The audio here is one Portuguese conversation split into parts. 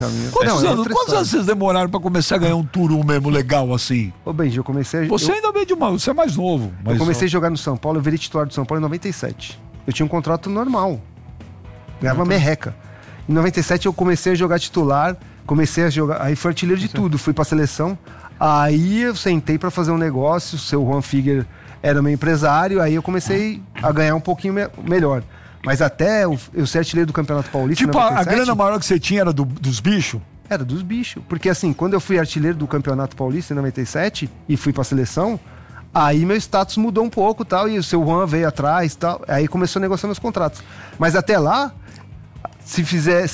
Quantos anos vocês demoraram pra começar a ganhar um turu mesmo legal assim? Ô, Benji, eu comecei... Você ainda veio de uma... Você é mais novo. Eu comecei a jogar no São Paulo, eu virei titular do São Paulo em 97. Eu tinha um contrato normal. Ganhava merreca. Em 97 eu comecei a jogar titular, comecei a jogar... Aí fui artilheiro de tudo, fui pra seleção. Aí eu sentei pra fazer um negócio, o seu Juan Figuer era meu empresário, aí eu comecei a ganhar um pouquinho melhor. Mas até eu ser artilheiro do Campeonato Paulista... Tipo, 97, a grana maior que você tinha era dos bichos? Era dos bichos. Porque assim, quando eu fui artilheiro do Campeonato Paulista em 97 e fui pra seleção, aí meu status mudou um pouco tal, e o seu Juan veio atrás tal. Aí começou a negociar meus contratos. Mas até lá, se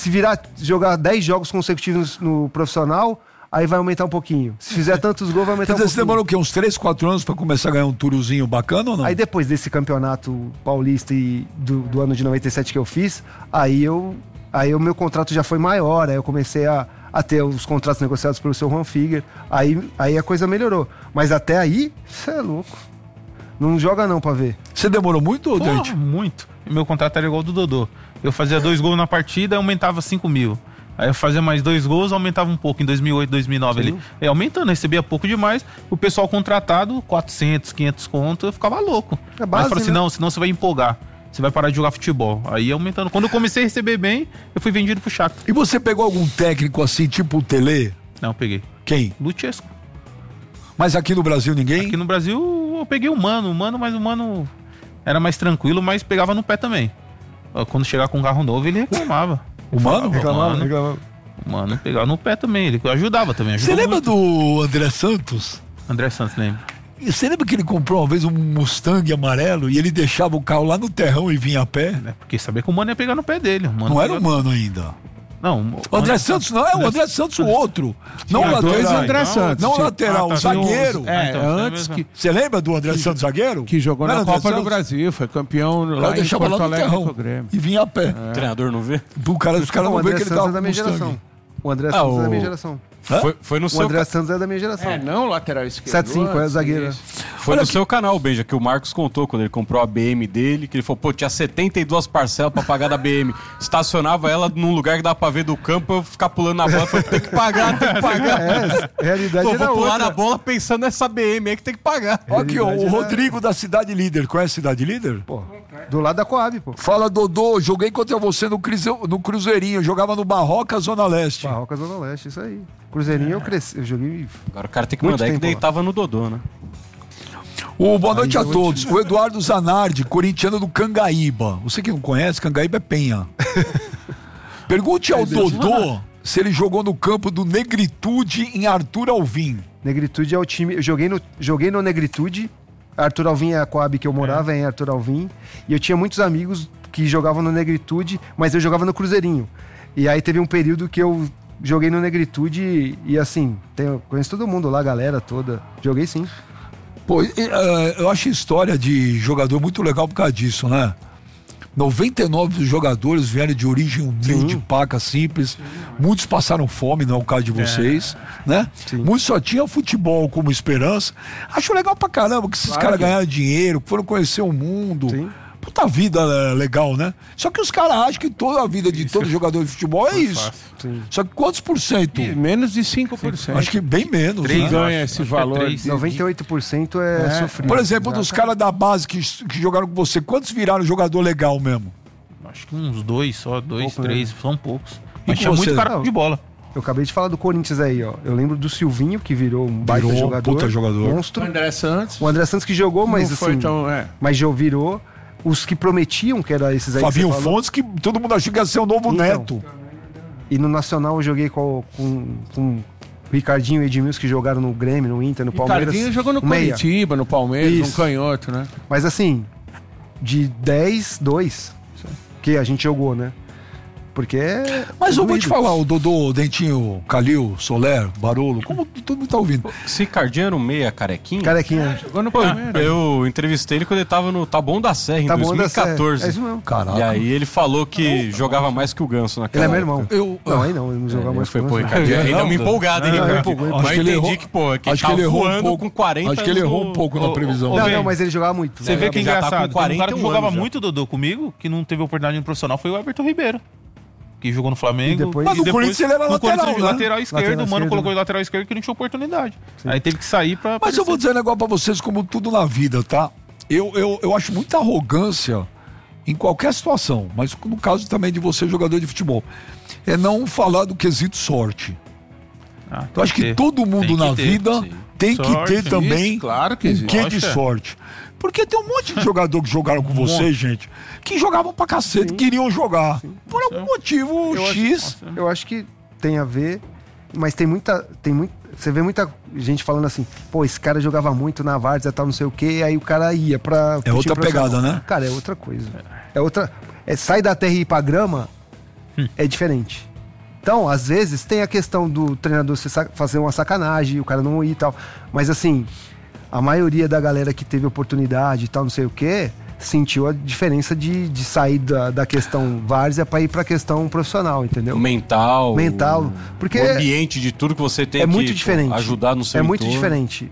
jogar 10 jogos consecutivos no profissional, aí vai aumentar um pouquinho. Se fizer tantos gols, vai aumentar um pouquinho. Você demorou o quê? Uns 3, 4 anos pra começar a ganhar um turuzinho bacana ou não? Aí depois desse campeonato paulista e do ano de 97 que eu fiz, aí o meu contrato já foi maior, aí eu comecei a ter os contratos negociados pelo seu Juan Figuer, aí a coisa melhorou. Mas até aí, você é louco. Não joga não pra ver. Você demorou muito, Dante? Muito. Meu contrato era igual ao do Dodô. Eu fazia 2 gols na partida, aumentava 5 mil. Aí eu fazia mais 2 gols, aumentava um pouco em 2008, 2009 ali. Aumentando, recebia pouco demais. O pessoal contratado, 400, 500 conto, eu ficava louco. É base, mas falou assim, né? não, senão você vai empolgar. Você vai parar de jogar futebol. Aí aumentando. Quando eu comecei a receber bem, eu fui vendido pro Shakhtar. E você pegou algum técnico assim, tipo o Tele? Não, eu peguei. Quem? Luchesco. Mas aqui no Brasil ninguém? Aqui no Brasil eu peguei o Mano, mas o Mano era mais tranquilo, mas pegava no pé também. Quando chegar com um carro novo, ele reclamava. O Mano? Reclamava. O Mano pegava no pé também, ele ajudava também. Você lembra do André Santos? André Santos, lembra? E você lembra que ele comprou uma vez um Mustang amarelo e ele deixava o carro lá no terrão e vinha a pé? É porque sabia que o Mano ia pegar no pé dele. Não era o Mano ainda. Não, o André Santos não, é o André Santos o outro. Não o lateral. André Santos. Não o lateral, o zagueiro. Antes que... Você lembra do André Santos, zagueiro? Que jogou na Copa do Brasil, foi campeão lá em Porto Alegre com o Grêmio. E vinha a pé. O treinador não vê? Os caras não vê que ele tava da minha geração. O André Santos é da minha geração. Foi no o seu André Santos é da minha geração. Não, lateral esquerdo. 7-5, é zagueiro. Foi no seu canal, Benja, que o Marcos contou quando ele comprou a BM dele, que ele falou, tinha 72 parcelas pra pagar da BM. Estacionava ela num lugar que dava pra ver do campo, eu ficar pulando na bola, falei, tem que pagar. Realidade vou pular na bola pensando nessa BM aí que tem que pagar. Olha aqui, o Rodrigo da Cidade Líder. Conhece a Cidade Líder? Pô, do lado da Coab, pô. Fala, Dodô, joguei contra você no Cruzeirinho, jogava no Barroca, Zona Leste. Barroca, Zona Leste, isso aí. Cruzeirinho eu cresci, eu joguei... Agora o cara tem que mandar aí que deitava no Dodô, né? Boa noite a todos. O Eduardo Zanardi, corintiano do Cangaíba. Você que não conhece, Cangaíba é Penha. Pergunte ao Dodô se ele jogou no campo do Negritude em Arthur Alvim. Negritude é o time... Eu joguei no Negritude. Arthur Alvim é a Coab que eu morava, em Arthur Alvim. E eu tinha muitos amigos que jogavam no Negritude, mas eu jogava no Cruzeirinho. E aí teve um período que eu joguei no Negritude e assim, conheço todo mundo lá, a galera toda. Joguei sim. Pô, eu acho a história de jogador muito legal por causa disso, né? 99 dos jogadores vieram de origem humilde, paca, simples. Muitos passaram fome, não é o caso de vocês, né? Sim. Muitos só tinham futebol como esperança. Acho legal pra caramba que esses caras ganharam dinheiro, foram conhecer o mundo. Sim. Puta vida legal, né? Só que os caras acham que toda a vida de todo jogador de futebol é isso. Só que quantos por cento? Menos de 5%. Acho que bem menos. Quem ganha esse valor? 98% é sofrido. Por exemplo, dos caras da base que jogaram com você, quantos viraram jogador legal mesmo? Acho que uns 2 só, 2, 3, são poucos. E Mas tinha muito cara de bola. Eu acabei de falar do Corinthians aí, ó. Eu lembro do Silvinho, que virou um baita jogador. Puta jogador. Monstro. O André Santos. O André Santos que jogou, mas não foi assim... tão, Mas já virou... Os que prometiam, que era esses aí Fabinho que você falou. Fontes, que todo mundo achou que ia ser o novo Neto. E no Nacional eu joguei com o Ricardinho e Edmilson, que jogaram no Grêmio, no Inter, no Palmeiras. Ricardinho jogou no Curitiba, no Palmeiras, no canhoto, né? Mas assim, de 10, 2 que a gente jogou, né? Porque Mas eu vou te falar, o Dodô, Dentinho, Calil, Soler, Barolo, como todo mundo tá ouvindo. Esse Ricardinho era um meia carequinha? Carequinha. Jogou no Palmeiras. Eu entrevistei ele quando ele tava no Taboão da Serra, em 2014. É isso mesmo. Caraca. E aí ele falou que jogava mais que o Ganso naquela Ele é meu época. irmão. Não, aí não, ele não jogava mais. Foi, pô, Ricardinho, ainda me empolgado, hein, Ricardinho? Acho que ele errou. Acho que ele errou um pouco com 40. Acho que ele errou um pouco na previsão. Não, mas ele jogava muito. Você vê que é já tá engraçado. com 40 Um cara que jogava anos já. muito, Dodô, comigo, que não teve oportunidade no profissional, foi o Everton Ribeiro. que jogou no Flamengo. Mas no Corinthians ele era no lateral, Corinthians, né? lateral esquerdo, o Mano colocou ele lateral esquerdo que não tinha oportunidade. Aí teve que sair pra... Mas eu vou dizer um negócio pra vocês, como tudo na vida, tá? Eu acho muita arrogância em qualquer situação, mas no caso também de você, jogador de futebol, é não falar do quesito sorte. Eu acho que todo mundo na vida tem que ter também isso, claro que um quê de sorte. Porque tem um monte de jogador que jogaram com você, gente, que jogavam pra cacete, queriam jogar. Por algum motivo X. Eu acho que tem a ver, mas você vê muita gente falando assim, pô, esse cara jogava muito na várzea, tal, não sei o quê, aí o cara ia pra... É outra pegada, né? Cara, é outra coisa. Sai da terra e ir pra grama, é diferente. Então, às vezes, tem a questão do treinador fazer uma sacanagem, o cara não ir e tal. Mas, assim, a maioria da galera que teve oportunidade e tal, não sei o quê, sentiu a diferença de sair da questão várzea pra ir pra questão profissional, entendeu? Mental. Porque o ambiente de tudo que você tem que muito diferente. Ajudar no seu entorno. É muito diferente.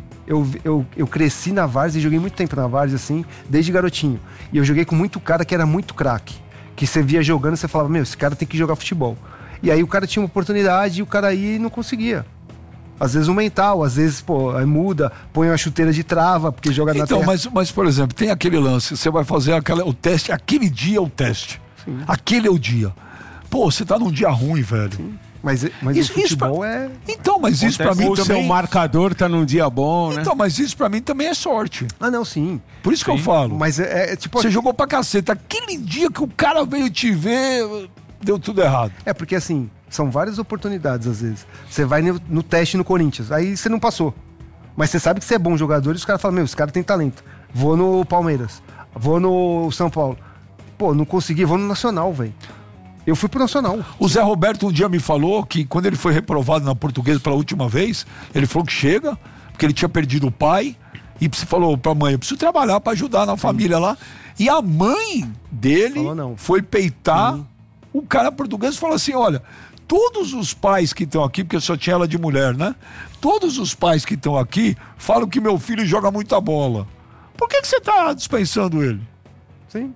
Eu cresci na várzea e joguei muito tempo na várzea, assim, desde garotinho. E eu joguei com muito cara que era muito craque. Que você via jogando e você falava, esse cara tem que jogar futebol. E aí o cara tinha uma oportunidade e o cara ia e não conseguia. Às vezes o mental, às vezes, aí muda, põe uma chuteira de trava, porque joga na terra. Então, mas, por exemplo, tem aquele lance, você vai fazer o teste, aquele dia é o teste. Sim. Aquele é o dia. Pô, você tá num dia ruim, velho. Sim. Mas isso, o futebol é... Então, mas isso pra mim também... O seu marcador tá num dia bom, né? Então, mas isso pra mim também é sorte. Ah, não, sim. Por isso que eu falo. Mas tipo... Você jogou pra caceta. Aquele dia que o cara veio te ver, deu tudo errado. É, porque assim, são várias oportunidades às vezes. Você vai no teste no Corinthians, aí você não passou. Mas você sabe que você é bom jogador e os caras falam, esse cara tem talento. Vou no Palmeiras, vou no São Paulo. Pô, não consegui, vou no Nacional, velho. Eu fui pro Nacional. O Zé Roberto um dia me falou que quando ele foi reprovado na Portuguesa pela última vez, ele falou que chega, porque ele tinha perdido o pai, e falou pra mãe, eu preciso trabalhar pra ajudar na família lá. E a mãe dele foi peitar o cara português e falou assim, olha, todos os pais que estão aqui, porque só tinha ela de mulher, né? Todos os pais que estão aqui falam que meu filho joga muita bola. Por que você tá dispensando ele? Sim.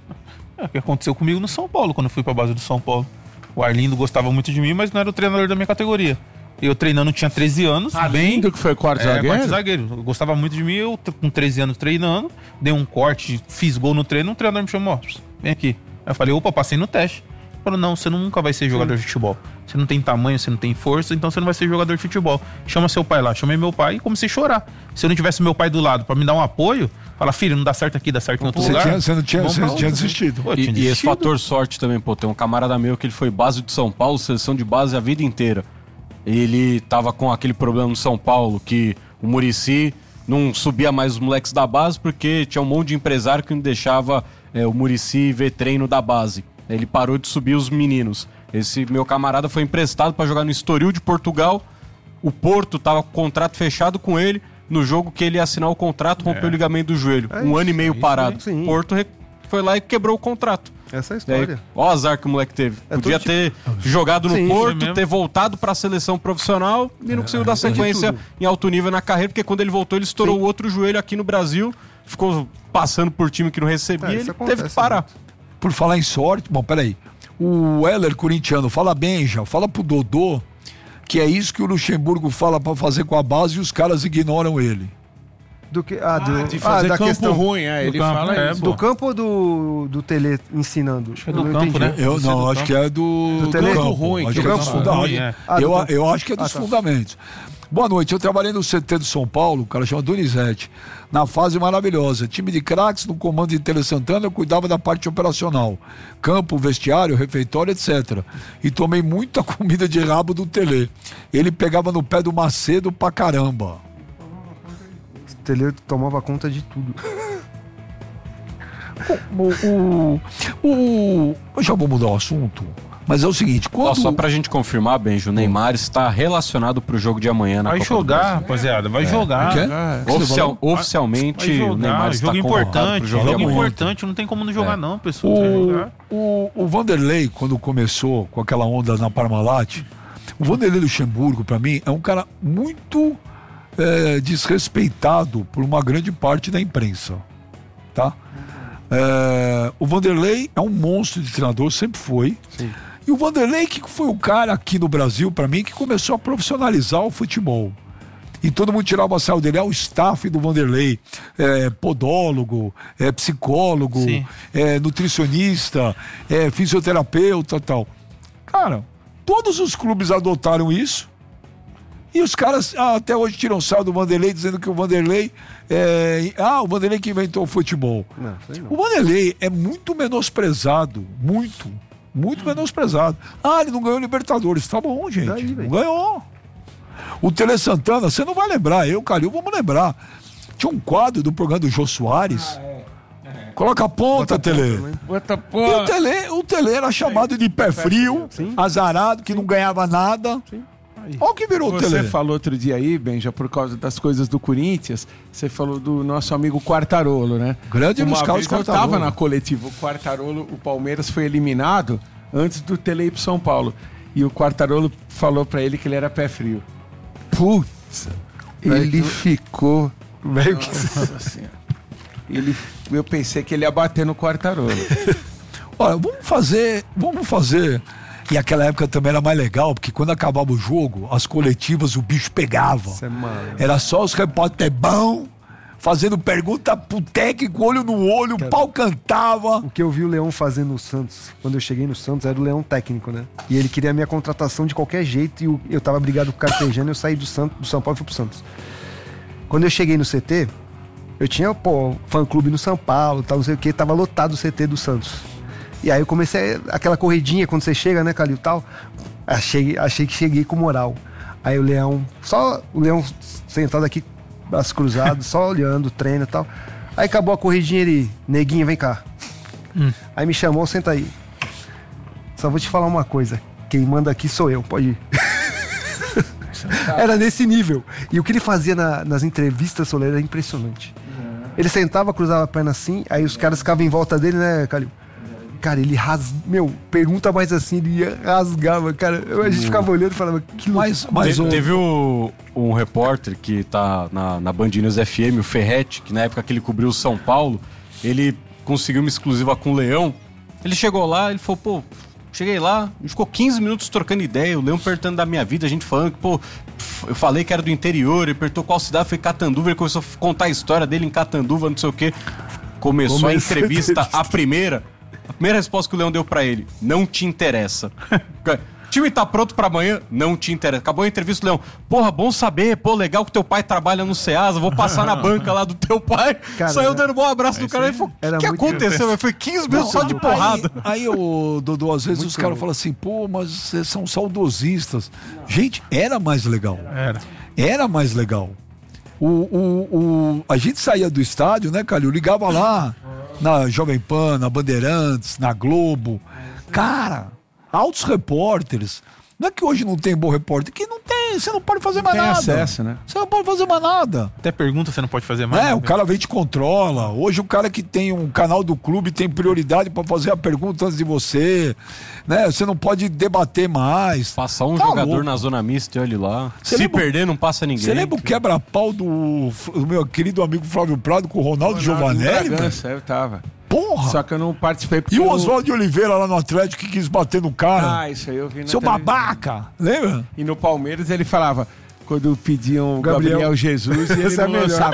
É o que aconteceu comigo no São Paulo, quando eu fui pra base do São Paulo. O Arlindo gostava muito de mim, mas não era o treinador da minha categoria. Eu treinando, tinha 13 anos. Arlindo, que foi quarto zagueiro? Quarto zagueiro. Eu gostava muito de mim, eu com 13 anos treinando, dei um corte, fiz gol no treino, o treinador me chamou, vem aqui. Aí eu falei, opa, passei no teste. Ele falou, não, você nunca vai ser jogador de futebol. Você não tem tamanho, você não tem força, então você não vai ser jogador de futebol. Chama seu pai lá. Chamei meu pai e comecei a chorar. Se eu não tivesse meu pai do lado pra me dar um apoio, fala, filho, não dá certo aqui, dá certo em outro lugar. Você tinha desistido. Pô, e esse fator sorte também, pô, tem um camarada meu que ele foi base de São Paulo, seleção de base a vida inteira. Ele tava com aquele problema no São Paulo, que o Muricy não subia mais os moleques da base, porque tinha um monte de empresário que não deixava o Muricy ver treino da base. Ele parou de subir os meninos. Esse meu camarada foi emprestado para jogar no Estoril de Portugal. O Porto tava com o contrato fechado com ele. No jogo que ele ia assinar o contrato, rompeu o ligamento do joelho. Um ano e meio parado. Porto foi lá e quebrou o contrato. Essa é a história. Ó o azar que o moleque teve. Podia ter jogado no Porto, ter voltado pra seleção profissional e não conseguiu dar sequência em alto nível na carreira, porque quando ele voltou, ele estourou o outro joelho aqui no Brasil, ficou passando por time que não recebia e ele teve que parar. Por falar em sorte, bom, peraí. O Heller corintiano fala bem, já fala pro Dodô que é isso que o Luxemburgo fala pra fazer com a base e os caras ignoram ele. De fazer da campo questão ruim, ele campo, fala isso. Do campo ou do Tele ensinando? Acho que é do campo, né? Eu não, acho que é do Tele campo. ruim. Acho que é dos fundamentos. Eu acho que é dos fundamentos. Boa noite, eu trabalhei no CT do São Paulo, o cara chama Donizete, na fase maravilhosa, time de craques, no comando de Tele Santana, eu cuidava da parte operacional, campo, vestiário, refeitório, etc. E tomei muita comida de rabo do Tele. Ele pegava no pé do Macedo pra caramba. O Tele tomava conta de tudo. Eu já vou mudar o assunto. Mas é o seguinte, só pra gente confirmar, Benjo, o Neymar está relacionado pro jogo de amanhã na Copa do Brasil. Vai jogar, rapaziada, vai jogar. Oficialmente, o Neymar está jogo importante, jogo importante, não tem como não jogar não, pessoal. O Vanderlei, quando começou com aquela onda na Parmalat, o Vanderlei Luxemburgo, pra mim, é um cara muito desrespeitado por uma grande parte da imprensa, tá? O Vanderlei é um monstro de treinador, sempre foi. Sim. E o Vanderlei, que foi o cara aqui no Brasil, pra mim, que começou a profissionalizar o futebol. E todo mundo tirava a sarro dele, o staff do Vanderlei, podólogo, psicólogo, nutricionista, fisioterapeuta e tal. Cara, todos os clubes adotaram isso. E os caras até hoje tiram sarro do Vanderlei, dizendo que o Vanderlei o Vanderlei que inventou o futebol. Não. O Vanderlei é muito menosprezado, muito menosprezado. Ele não ganhou Libertadores, tá bom, gente, Daí, não ganhou. O Tele Santana, você não vai lembrar, eu, Calil, vamos lembrar. Tinha um quadro do programa do Jô Soares. Coloca a ponta, Tele. E o Tele era chamado de pé frio, azarado, que não ganhava nada. Olha o que virou o Tele. Você falou outro dia aí, Benja, por causa das coisas do Corinthians, você falou do nosso amigo Quartarolo, né? Grande Luiz Carlos Quartarolo. Eu Quartarolo. tava na coletiva, o Quartarolo, o Palmeiras foi eliminado antes do Tele ir pro São Paulo. E o Quartarolo falou pra ele que ele era pé frio. Putz, ele ficou... Nossa Senhora. Eu pensei que ele ia bater no Quartarolo. Olha, vamos fazer. E aquela época também era mais legal, porque quando acabava o jogo, as coletivas, o bicho pegava. Era só os repórteres bons, fazendo pergunta pro técnico, olho no olho, o pau cantava. O que eu vi o Leão fazendo no Santos, quando eu cheguei no Santos, era o Leão técnico, né? E ele queria a minha contratação de qualquer jeito, e eu tava brigado com o Carpejano, eu saí do São Paulo e fui pro Santos. Quando eu cheguei no CT, eu tinha, fã-clube no São Paulo, tal, não sei o que, tava lotado o CT do Santos. E aí eu comecei aquela corridinha quando você chega, né, Calil, tal. Achei que cheguei com moral. Aí o Leão sentado aqui, braços cruzados, só olhando, treino e tal. Aí acabou a corridinha, ele, neguinho, vem cá. Aí me chamou, senta aí. Só vou te falar uma coisa, quem manda aqui sou eu, pode ir. Era nesse nível. E o que ele fazia nas entrevistas, Soler, era impressionante. Ele sentava, cruzava a perna assim, aí os caras ficavam em volta dele, né, Calil? Cara, ele pergunta mais assim, ele rasgava, cara. A gente ficava olhando e falava, que mas Teve um repórter que tá na Band News FM, o Ferretti, que na época que ele cobriu o São Paulo, ele conseguiu uma exclusiva com o Leão. Ele chegou lá, ele falou, cheguei lá, a gente ficou 15 minutos trocando ideia, o Leão perguntando da minha vida, a gente falando que, eu falei que era do interior, ele perguntou qual cidade, foi Catanduva, ele começou a contar a história dele em Catanduva, não sei o quê. Começou a entrevista, a primeira resposta que o Leão deu pra ele, não te interessa. O time tá pronto pra amanhã? Não te interessa. Acabou a entrevista, Leão. Bom saber, legal que teu pai trabalha no Ceasa, vou passar na banca lá do teu pai. Cara, saiu dando um bom abraço do cara. Ele falou, o que aconteceu? Foi 15 minutos só de porrada. Aí Dodô, às vezes os caras falam assim, mas vocês são saudosistas. Gente, era mais legal. Era mais legal. A gente saía do estádio, né, Calil? Ligava lá na Jovem Pan, na Bandeirantes, na Globo. Cara, altos repórteres. Não é que hoje não tem bom repórter, que não tem, você não pode fazer mais nada. Tem acesso, né? Você não pode fazer mais nada. Até pergunta, você não pode fazer mais nada. O cara vem e te controla. Hoje o cara que tem um canal do clube tem prioridade pra fazer a pergunta antes de você, né? Você não pode debater mais. Passar um jogador na zona mista e olha lá. Se perder, não passa ninguém. Você lembra o quebra-pau do meu querido amigo Flávio Prado com o Ronaldo Giovanelli? Eu tava. Porra! Só que eu não participei porque E o Oswaldo de Oliveira lá no Atlético que quis bater no cara. Isso aí eu vi na Seu televisão. babaca! Lembra? E no Palmeiras ele falava, quando pediam o Gabriel Jesus, e ele não lançava.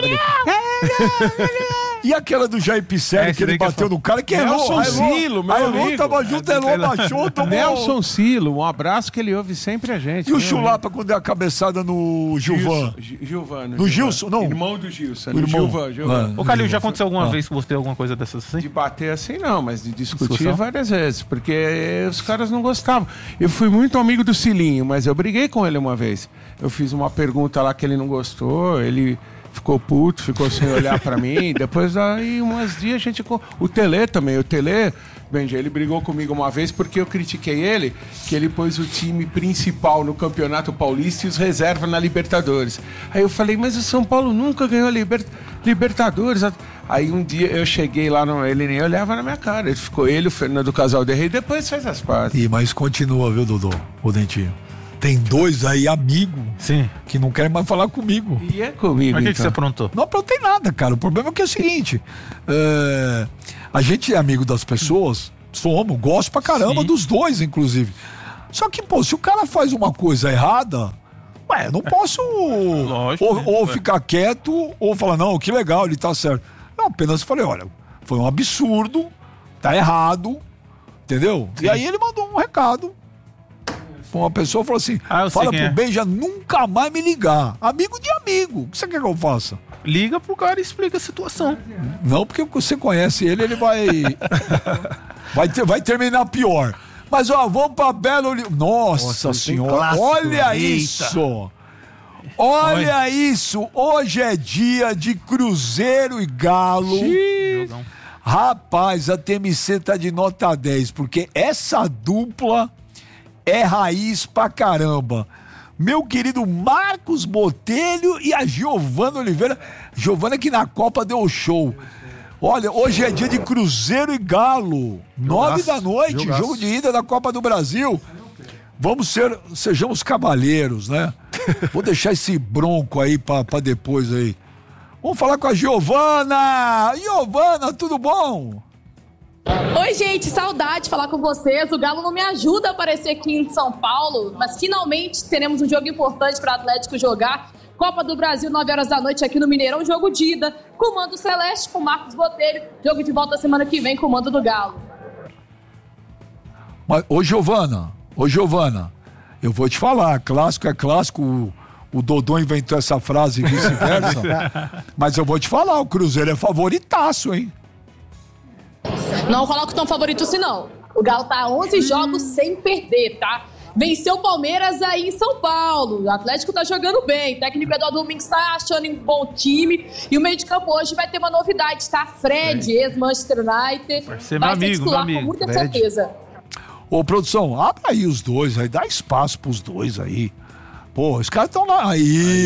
E aquela do Jair Pisselli, que ele bateu no cara, que Nelson Silo, meu amigo. Elô tava junto, Elô baixou, tomou... Nelson Silo, um abraço que ele ouve sempre a gente. E o Chulapa quando deu a cabeçada no Gilvan? Gilvan. No Gilson, não? Irmão do Gilson. Gilvan. Ô, Calil, já aconteceu alguma vez que você tem alguma coisa dessas assim? De bater assim não, mas de discutir várias vezes, porque os caras não gostavam. Eu fui muito amigo do Cilinho, mas eu briguei com ele uma vez. Eu fiz uma pergunta lá que ele não gostou, ele... ficou puto, ficou sem olhar pra mim. Depois, aí, umas dias, a gente... O Tele também. O Tele, Benja, ele brigou comigo uma vez porque eu critiquei ele, que ele pôs o time principal no Campeonato Paulista e os reservas na Libertadores. Aí eu falei, mas o São Paulo nunca ganhou Libertadores. Aí um dia eu cheguei lá, ele nem olhava na minha cara. Ele ficou o Fernando Casal de Rei, depois fez as partes. Mas continua, viu, Dodô? O Dentinho. Tem dois aí, amigo, que não querem mais falar comigo. E é comigo, Mas o que você aprontou? Não aprontei nada, cara. O problema é que é o seguinte, a gente é amigo das pessoas Somos, gosto pra caramba dos dois, inclusive. Só que, pô, se o cara faz uma coisa errada, eu não posso ou ficar quieto ou falar, não, que legal, ele tá certo. Eu apenas falei, olha, foi um absurdo, tá errado, entendeu? Sim. E aí ele mandou um recado pra uma pessoa, falou assim, fala pro Benja nunca mais me ligar. Amigo de amigo, o que você quer que eu faça? Liga pro cara e explica a situação. Não, porque você conhece ele vai vai terminar pior. Mas, ó, vamos pra Belo Horizonte. Nossa senhora, clássico, olha isso! Olha isso! Hoje é dia de Cruzeiro e Galo. Rapaz, a TMC tá de nota 10, porque essa dupla é raiz pra caramba. Meu querido Marcos Botelho e a Giovana Oliveira. Giovana que na Copa deu show. Olha, hoje é dia de Cruzeiro e Galo. 9 da noite, jogo de ida da Copa do Brasil. Sejamos cavalheiros, né? Vou deixar esse bronco aí pra depois aí. Vamos falar com a Giovana. Giovana, tudo bom? Oi, gente, saudade de falar com vocês. O Galo não me ajuda a aparecer aqui em São Paulo, mas finalmente teremos um jogo importante para o Atlético jogar. Copa do Brasil, 9 horas da noite aqui no Mineirão, jogo de ida, comando Celeste com Marcos Botelho, jogo de volta semana que vem, comando do Galo. Mas, ô Giovana, eu vou te falar, clássico é clássico, o Dodô inventou essa frase e vice-versa, mas eu vou te falar, o Cruzeiro é favoritaço, hein? Não coloco tão favorito assim, não. O Galo tá 11 jogos sem perder, tá? Venceu o Palmeiras aí em São Paulo. O Atlético tá jogando bem. O técnico Eduardo Domingues tá achando um bom time. E o meio de campo hoje vai ter uma novidade, tá? Fred, ex-Manchester United. Vai ser meu titular com muita certeza. Ô, produção, abre aí os dois aí. Dá espaço pros dois aí. Pô, os caras estão lá.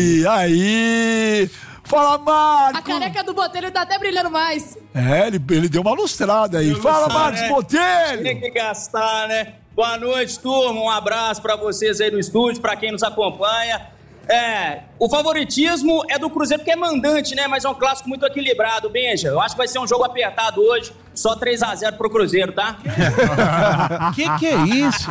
Aí. Fala, Marcos. A careca do Botelho tá até brilhando mais. Ele deu uma lustrada aí. Fala, Marcos Botelho. Tem que gastar, né? Boa noite, turma. Um abraço pra vocês aí no estúdio, pra quem nos acompanha. O favoritismo é do Cruzeiro, porque é mandante, né? Mas é um clássico muito equilibrado, Benja. Eu acho que vai ser um jogo apertado hoje. Só 3-0 pro Cruzeiro, tá? Que é isso?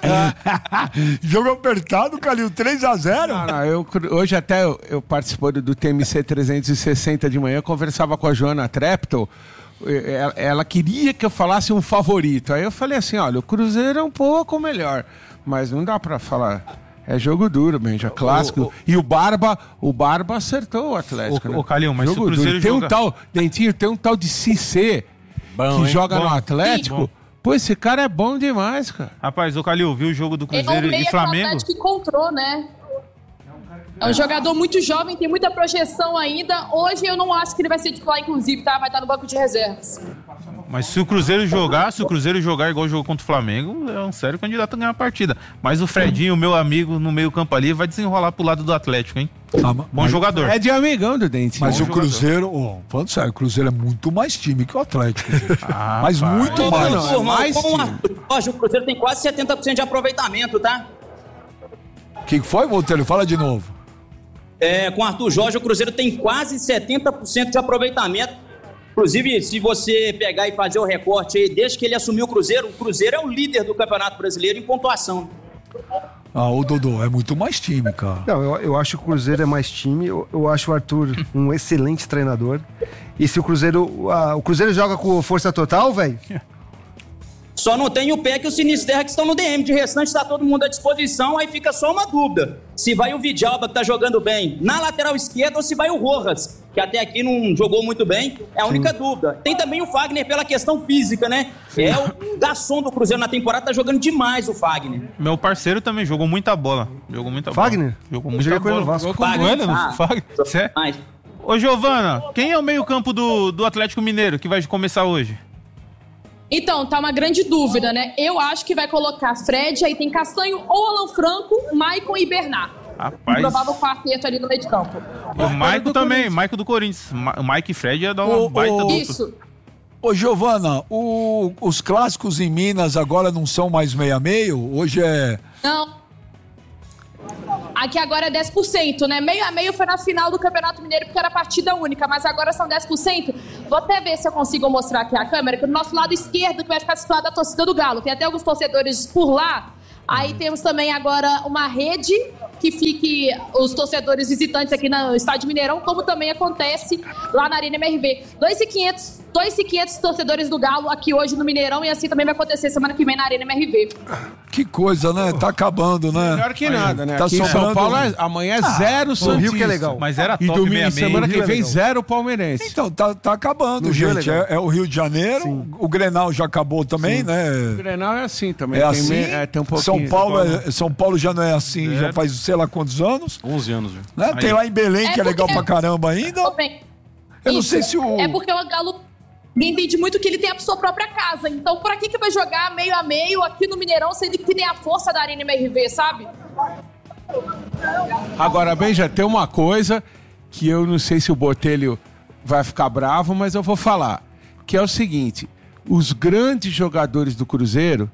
Jogo apertado, Calil, 3-0? Não, hoje até eu participei do TMC 360 de manhã, conversava com a Joana Treptow. Ela queria que eu falasse um favorito. Aí eu falei assim, olha, o Cruzeiro é um pouco melhor, mas não dá pra falar. É jogo duro, Benja, clássico. E o Barba acertou o Atlético, né? Ô, Calil, mas jogo se o Cruzeiro duro. Tem um tal de Cissé que joga no Atlético. Pô, esse cara é bom demais, cara. Rapaz, ô Calil, viu o jogo do Cruzeiro e Flamengo? É o Atlético que encontrou, né? É um jogador muito jovem, tem muita projeção ainda. Hoje eu não acho que ele vai ser titular, inclusive, tá? Vai estar no banco de reservas. Mas se o Cruzeiro jogar igual jogou contra o Flamengo, é um sério candidato a ganhar a partida. Mas o Fredinho, meu amigo, no meio campo ali, vai desenrolar pro lado do Atlético, hein? Bom jogador. É de amigão do Dente. Mas o Cruzeiro, falando sério, o Cruzeiro é muito mais time que o Atlético, gente. Mas muito mais. O Cruzeiro tem quase 70% de aproveitamento, tá? O que foi, Botelho? Fala de novo. Com o Arthur Jorge, o Cruzeiro tem quase 70% de aproveitamento. Inclusive, se você pegar e fazer o recorte aí, desde que ele assumiu o Cruzeiro é o líder do Campeonato Brasileiro em pontuação. O Dodô, é muito mais time, cara. Não, eu acho que o Cruzeiro é mais time. Eu acho o Arthur um excelente treinador. E se o Cruzeiro joga com força total, velho... Só não tem o Pé e o Sinisterra que estão no DM. De restante, está todo mundo à disposição. Aí fica só uma dúvida. Se vai o Vidalba, que tá jogando bem, na lateral esquerda, ou se vai o Rojas, que até aqui não jogou muito bem. É a única dúvida. Tem também o Fagner pela questão física, né? É o garçom do Cruzeiro na temporada, tá jogando demais o Fagner. Meu parceiro também jogou muita bola. Fagner? Jogou muita bola. Fagner. Ô, Giovana, quem é o meio-campo do Atlético Mineiro que vai começar hoje? Então, tá uma grande dúvida, né? Eu acho que vai colocar Fred, aí tem Castanho ou Alan Franco, Maicon e Bernard. Rapaz. Um provável quarteto ali no meio de campo. E o Maicon também, Maicon do Corinthians. O Mike e Fred ia dar uma baita dupla. Isso. Ô, Giovana, os clássicos em Minas agora não são mais meio-meio? Hoje é... Não. Aqui agora é 10%, né? Meio a meio foi na final do Campeonato Mineiro, porque era partida única, mas agora são 10%. vou até ver se eu consigo mostrar aqui a câmera, que do nosso lado esquerdo que vai ficar situada a torcida do Galo. Tem até alguns torcedores por lá. Aí temos também agora uma rede que fique os torcedores visitantes aqui no Estádio Mineirão, como também acontece lá na Arena MRV. 2.500 torcedores do Galo aqui hoje no Mineirão, e assim também vai acontecer semana que vem na Arena MRV. Que coisa, né? Tá acabando, né? Melhor que nada, né? Tá Aqui em São sobrando- Paulo, amanhã é zero Santista. Rio que é legal. Mas era E top domingo, 66. semana que Rio é vem, legal. zero palmeirense. Então, tá acabando, No Rio é gente. legal. É o Rio de Janeiro, o Grenal já acabou também, O né? Grenal é assim também. É tem assim. tem um pouquinho. São Paulo já não é assim, já faz sei lá quantos anos. 11 anos já. Né? Tem lá em Belém, que é legal pra caramba ainda. Ô, bem, Eu não isso. sei se o... É porque o Galo entende muito que ele tem a sua própria casa. Então, pra que vai jogar meio a meio aqui no Mineirão, sendo que tem a força da Arena MRV, sabe? Agora, bem, já tem uma coisa que eu não sei se o Botelho vai ficar bravo, mas eu vou falar. Que é o seguinte: os grandes jogadores do Cruzeiro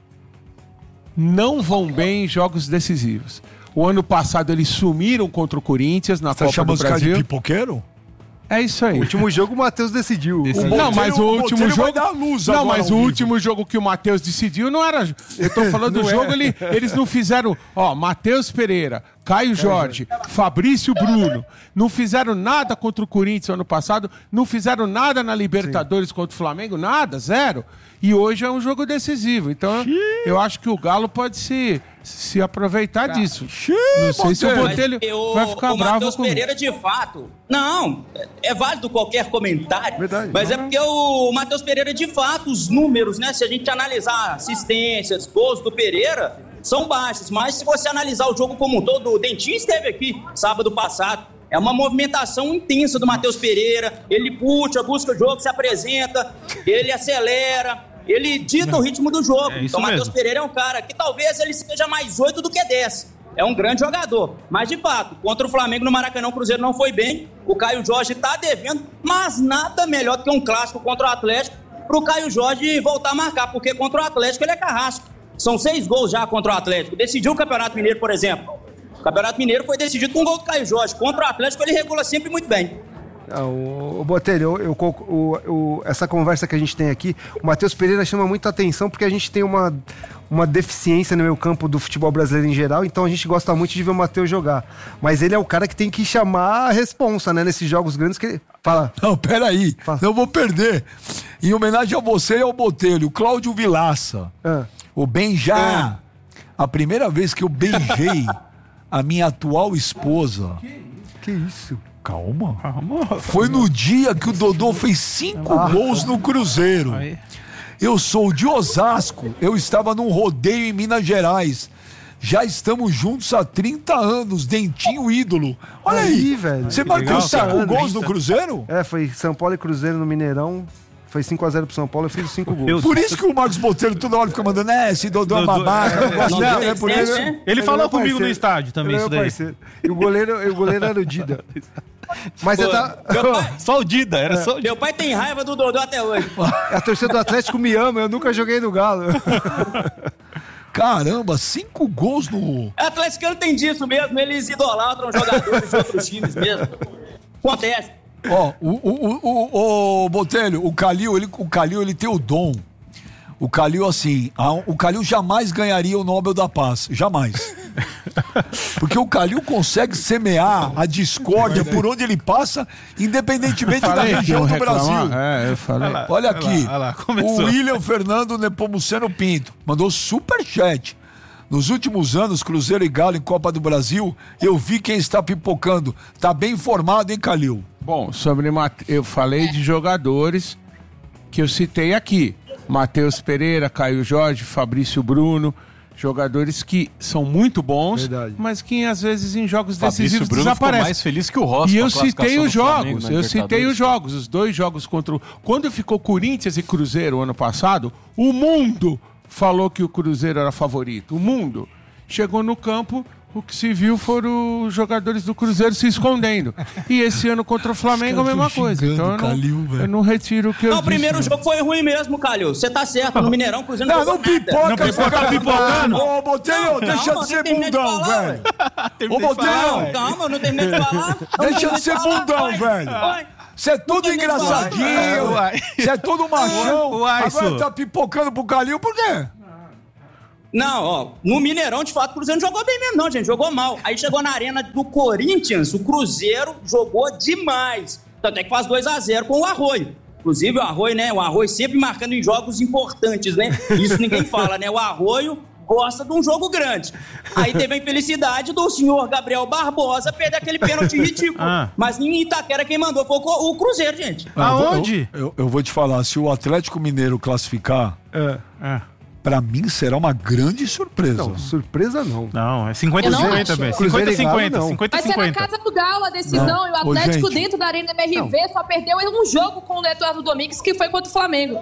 não vão bem em jogos decisivos. O ano passado eles sumiram contra o Corinthians na Tá Copa chamando do os caras de Brasil. pipoqueiro? É isso aí. O último jogo o Matheus decidiu. Não, mas o último Botelho jogo. vai dar luz Não, agora mas ao o vivo. último jogo que o Matheus decidiu não era. Eu tô falando do jogo, eles não fizeram. Ó, Matheus Pereira, Caio Jorge, Fabrício Bruno. Não fizeram nada contra o Corinthians ano passado. Não fizeram nada na Libertadores contra o Flamengo. Nada, zero. E hoje é um jogo decisivo. Então, eu acho que o Galo pode se aproveitar disso. Não sei se o Botelho vai ficar o bravo Matheus comigo. Pereira, de fato... Não, é válido qualquer comentário. Verdade. Mas é porque o Matheus Pereira, de fato, os números, né? Se a gente analisar assistências, gols do Pereira, são baixos. Mas se você analisar o jogo como um todo, o Dentinho esteve aqui sábado passado. É uma movimentação intensa do Matheus Pereira. Ele puxa, busca o jogo, se apresenta, ele acelera. Ele dita o ritmo do jogo. É isso Então o Matheus mesmo. Pereira é um cara que talvez ele seja mais 8 do que 10. É um grande jogador. Mas, de fato, contra o Flamengo no Maracanã, o Cruzeiro não foi bem. O Caio Jorge tá devendo, mas nada melhor do que um clássico contra o Atlético pro Caio Jorge voltar a marcar, porque contra o Atlético ele é carrasco. São 6 gols já contra o Atlético. Decidiu o Campeonato Mineiro, por exemplo. O Campeonato Mineiro foi decidido com um gol do Caio Jorge. Contra o Atlético ele regula sempre muito bem. O Botelho, essa conversa que a gente tem aqui, o Matheus Pereira chama muita atenção porque a gente tem uma deficiência no meio campo do futebol brasileiro em geral, então a gente gosta muito de ver o Matheus jogar. Mas ele é o cara que tem que chamar a responsa, né? Nesses jogos grandes que ele... Fala. Não, peraí. Fala. Não vou perder. Em homenagem a você e ao Botelho, Cláudio Vilaça. Ah. O beijar. A primeira vez que eu beijei a minha atual esposa. Que isso? Calma. Foi no dia que o Dodô fez 5 gols no Cruzeiro. Aí. Eu sou de Osasco. Eu estava num rodeio em Minas Gerais. Já estamos juntos há 30 anos. Dentinho ídolo. Olha aí, velho. Você Que marcou legal, 5 cara. gols no Cruzeiro? É, foi São Paulo e Cruzeiro no Mineirão. Foi 5x0 pro São Paulo, eu fiz os 5 gols. Deus. Por isso que o Marcos Botelho toda hora fica mandando, esse Dodô é babaca, não gosto Não, dele, é por tem isso. né? Ele é falou meu comigo no parceiro. estádio também, Ele é isso meu daí. parceiro. E o goleiro era o Dida. Mas você tá... Só o Dida, era só o Dida. Meu pai tem raiva do Dodô até hoje. A torcida do Atlético me ama, eu nunca joguei no Galo. Caramba, 5 gols no... O atleticano tem disso mesmo, eles idolatram jogadores de outros times mesmo. Acontece. Ó, o Botelho, o Calil, ele tem o dom. O Calil, assim, o Calil jamais ganharia o Nobel da Paz. Jamais. Porque o Calil consegue semear a discórdia por onde ele passa, independentemente da Falei que região iam do reclamar. Brasil. É, eu falei. Olha aqui, olha lá, o começou. William Fernando Nepomuceno Pinto mandou superchat. Nos últimos anos, Cruzeiro e Galo em Copa do Brasil, eu vi quem está pipocando. Tá bem informado, hein, Calil? Bom, eu falei de jogadores que eu citei aqui. Matheus Pereira, Caio Jorge, Fabrício Bruno. Jogadores que são muito bons, Verdade. mas que às vezes em jogos Fabrício decisivos Bruno ficou desaparecem. mais feliz que o Rossi E com a eu citei classificação os do Flamengo jogos, na eu citei Libertadores. os jogos, os 2 jogos contra o... Quando ficou Corinthians e Cruzeiro ano passado, o mundo falou que o Cruzeiro era favorito. O mundo. Chegou no campo, o que se viu foram os jogadores do Cruzeiro se escondendo. E esse ano contra o Flamengo a mesma coisa. Então eu não retiro o que eu Não, o disse. primeiro não. jogo foi ruim mesmo, Calil. Você tá certo, no Mineirão, o Cruzeiro Não, jogou não nada. pipoca, Não pipoca, essa pipocando. Ô, Botelho, Não, deixa calma, de ser não terminei de bundão, falar, velho. Terminei Ô, de falar, Botelho, ué. Calma, eu não terminei de falar. Deixa de ser bundão, velho. Oi. Você é tudo engraçadinho. Você é tudo machão. Uai, agora tá pipocando pro Calil, por quê? Não, ó, no Mineirão, de fato, o Cruzeiro não jogou bem mesmo, não, gente, jogou mal. Aí chegou na arena do Corinthians, o Cruzeiro jogou demais. Tanto é que faz 2-0 com o Arroio. Inclusive, o Arroio, né, o Arroio sempre marcando em jogos importantes, né? Isso ninguém fala, né? O Arroio gosta de um jogo grande. Aí teve a infelicidade do senhor Gabriel Barbosa perder aquele pênalti ridículo. Mas em Itaquera quem mandou foi o Cruzeiro, gente. Aonde? Eu vou te falar, se o Atlético Mineiro classificar... Pra mim será uma grande surpresa. Não, surpresa não. Não, é 50-50 também. 50-50. Vai ser na casa do Galo a decisão. E o Atlético dentro da Arena MRV só perdeu um jogo com o Eduardo Domingues, que foi contra o Flamengo.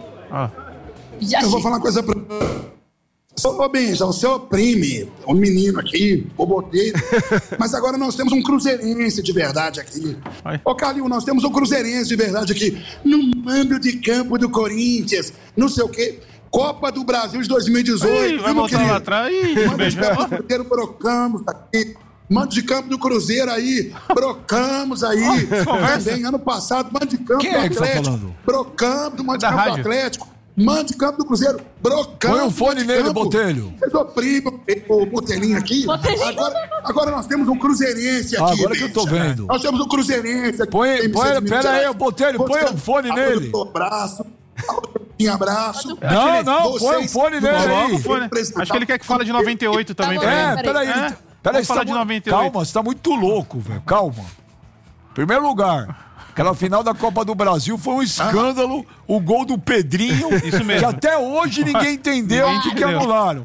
Eu vou falar uma coisa pra... Ô, Benja, o seu oprime o menino aqui, o Botelho, mas agora nós temos um cruzeirense de verdade aqui. Ô, Calil, nós temos um cruzeirense de verdade aqui. No mando de campo do Corinthians, não sei o quê... Copa do Brasil de 2018. Vai voltar lá atrás. Manda de campo do Cruzeiro, brocamos aqui. Manda de campo do Cruzeiro aí. Brocamos aí. Também, ano passado, manda de campo do Atlético. Brocamos, manda de campo do Atlético. Manda de campo do Cruzeiro. Brocamos. Põe um fone nele, Botelho. Vocês oprimem o Botelinho aqui. Agora nós temos um cruzeirense aqui. Agora que eu tô vendo. Nós temos um cruzeirense aqui. Pera aí, Botelho, põe um fone nele. Abraço. Abraço. Não, põe um fone nele aí. Acho que ele quer que fale de 98 também. Peraí, Vamos falar de 98. Calma, você tá muito louco, velho. Calma. Primeiro lugar, aquela final da Copa do Brasil foi um escândalo. O gol do Pedrinho, isso mesmo, que até hoje ninguém entendeu o que anularam.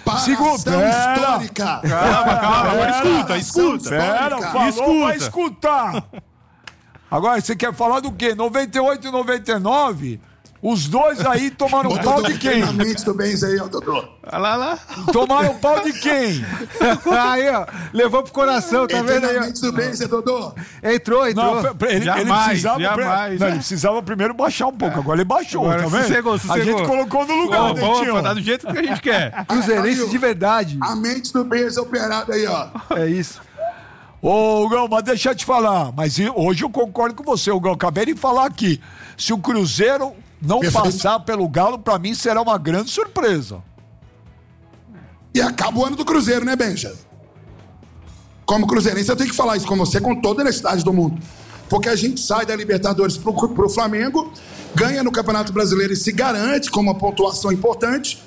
Histórica. Calma, escuta. Vai escutar. Agora, você quer falar do quê? 98 e 99... Os dois aí tomaram pau de quem? Lá. Tomaram pau de quem? Aí, ó. Levou pro coração, tá vendo aí? Entrou. Não, Jamais. Ele precisava primeiro baixar um pouco. Agora ele baixou, tá vendo? Sossegou. A gente colocou no lugar, Dentinho. Tá do jeito que a gente quer. Cruzeirense de verdade. A mente do Benja operada aí, ó. É isso. Ô, Gão, mas deixa eu te falar. Mas hoje eu concordo com você, Gão. Acabei de falar aqui. Se o Cruzeiro não passar pelo Galo, pra mim será uma grande surpresa. E acaba o ano do Cruzeiro, né, Benja? Como cruzeirense, eu tenho que falar isso com você com toda a honestidade do mundo. Porque a gente sai da Libertadores pro Flamengo, ganha no Campeonato Brasileiro e se garante com uma pontuação importante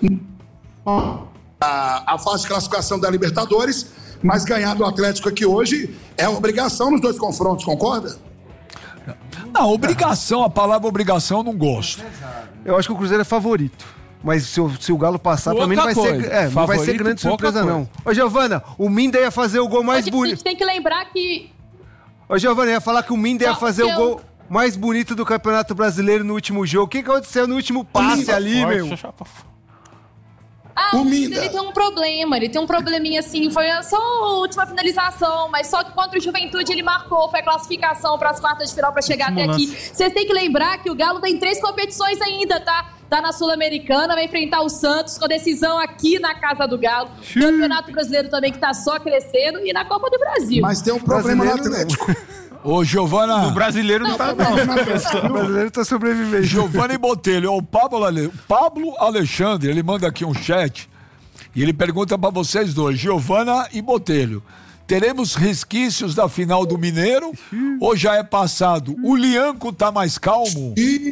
a fase de classificação da Libertadores, mas ganhar do Atlético aqui hoje é obrigação nos dois confrontos, concorda? Não, obrigação, a palavra obrigação eu não gosto. Eu acho que o Cruzeiro é favorito. Mas se o Galo passar, pra mim não vai ser grande surpresa, não. Ô, Giovana, o Minda ia fazer o gol mais bonito. A gente tem que lembrar que... Ô, Giovana, ia falar que o Minda ia fazer o gol mais bonito do Campeonato Brasileiro no último jogo. O que aconteceu no último passe ali, meu? O Minda, ele tem um problema, ele tem um probleminha assim, foi só a última finalização, mas só que contra o Juventude ele marcou, foi a classificação para as quartas de final para chegar até aqui. Vocês têm que lembrar que o Galo tem 3 competições ainda, tá? Tá na Sul-Americana, vai enfrentar o Santos com decisão aqui na casa do Galo. Campeonato Brasileiro também que tá só crescendo e na Copa do Brasil. Mas tem um problema no Atlético. Ô, Giovana. O brasileiro não tá, não. O brasileiro tá sobrevivendo. Giovana e Botelho. O Pablo Alexandre, ele manda aqui um chat e ele pergunta pra vocês dois, Giovana e Botelho. Teremos resquícios da final do Mineiro ou já é passado? O Lianco tá mais calmo?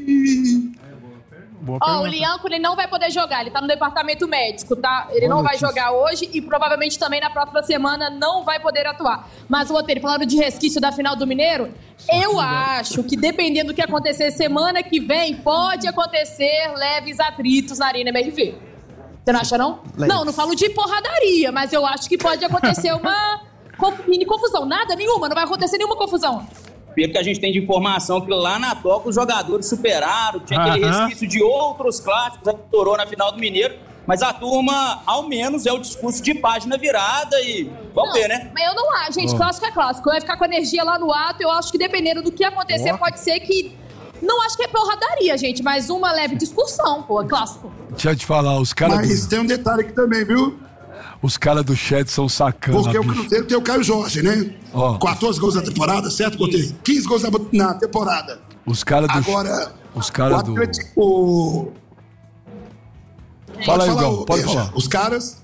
O Lianco, ele não vai poder jogar, ele tá no departamento médico, tá? Ele não vai jogar hoje e provavelmente também na próxima semana não vai poder atuar. Mas, Botelho, falando de resquício da final do Mineiro, eu acho que dependendo do que acontecer semana que vem, pode acontecer leves atritos na Arena MRV. Você não acha, não? Não falo de porradaria, mas eu acho que pode acontecer uma mini confusão. Nada, nenhuma, não vai acontecer nenhuma confusão. Porque a gente tem de informação que lá na Toca os jogadores superaram, tinha aquele resquício de outros clássicos, que estourou na final do Mineiro, mas a turma, ao menos, é o discurso de página virada e vamos ver, né? Mas eu não acho, gente, clássico é clássico, vai ficar com a energia lá no ato, eu acho que dependendo do que acontecer, pode ser que... Não acho que é porradaria, gente, mas uma leve discussão, é clássico. Deixa eu te falar, os caras... Mas tem um detalhe aqui também, viu? Os caras do chat são sacanas. Porque o bicho. Cruzeiro tem o Caio Jorge, né? 14 gols na temporada, certo, Botei? 15 gols na temporada. Os caras do... Agora, Os caras do... Atlético... Fala aí, Gão, pode falar. Os caras...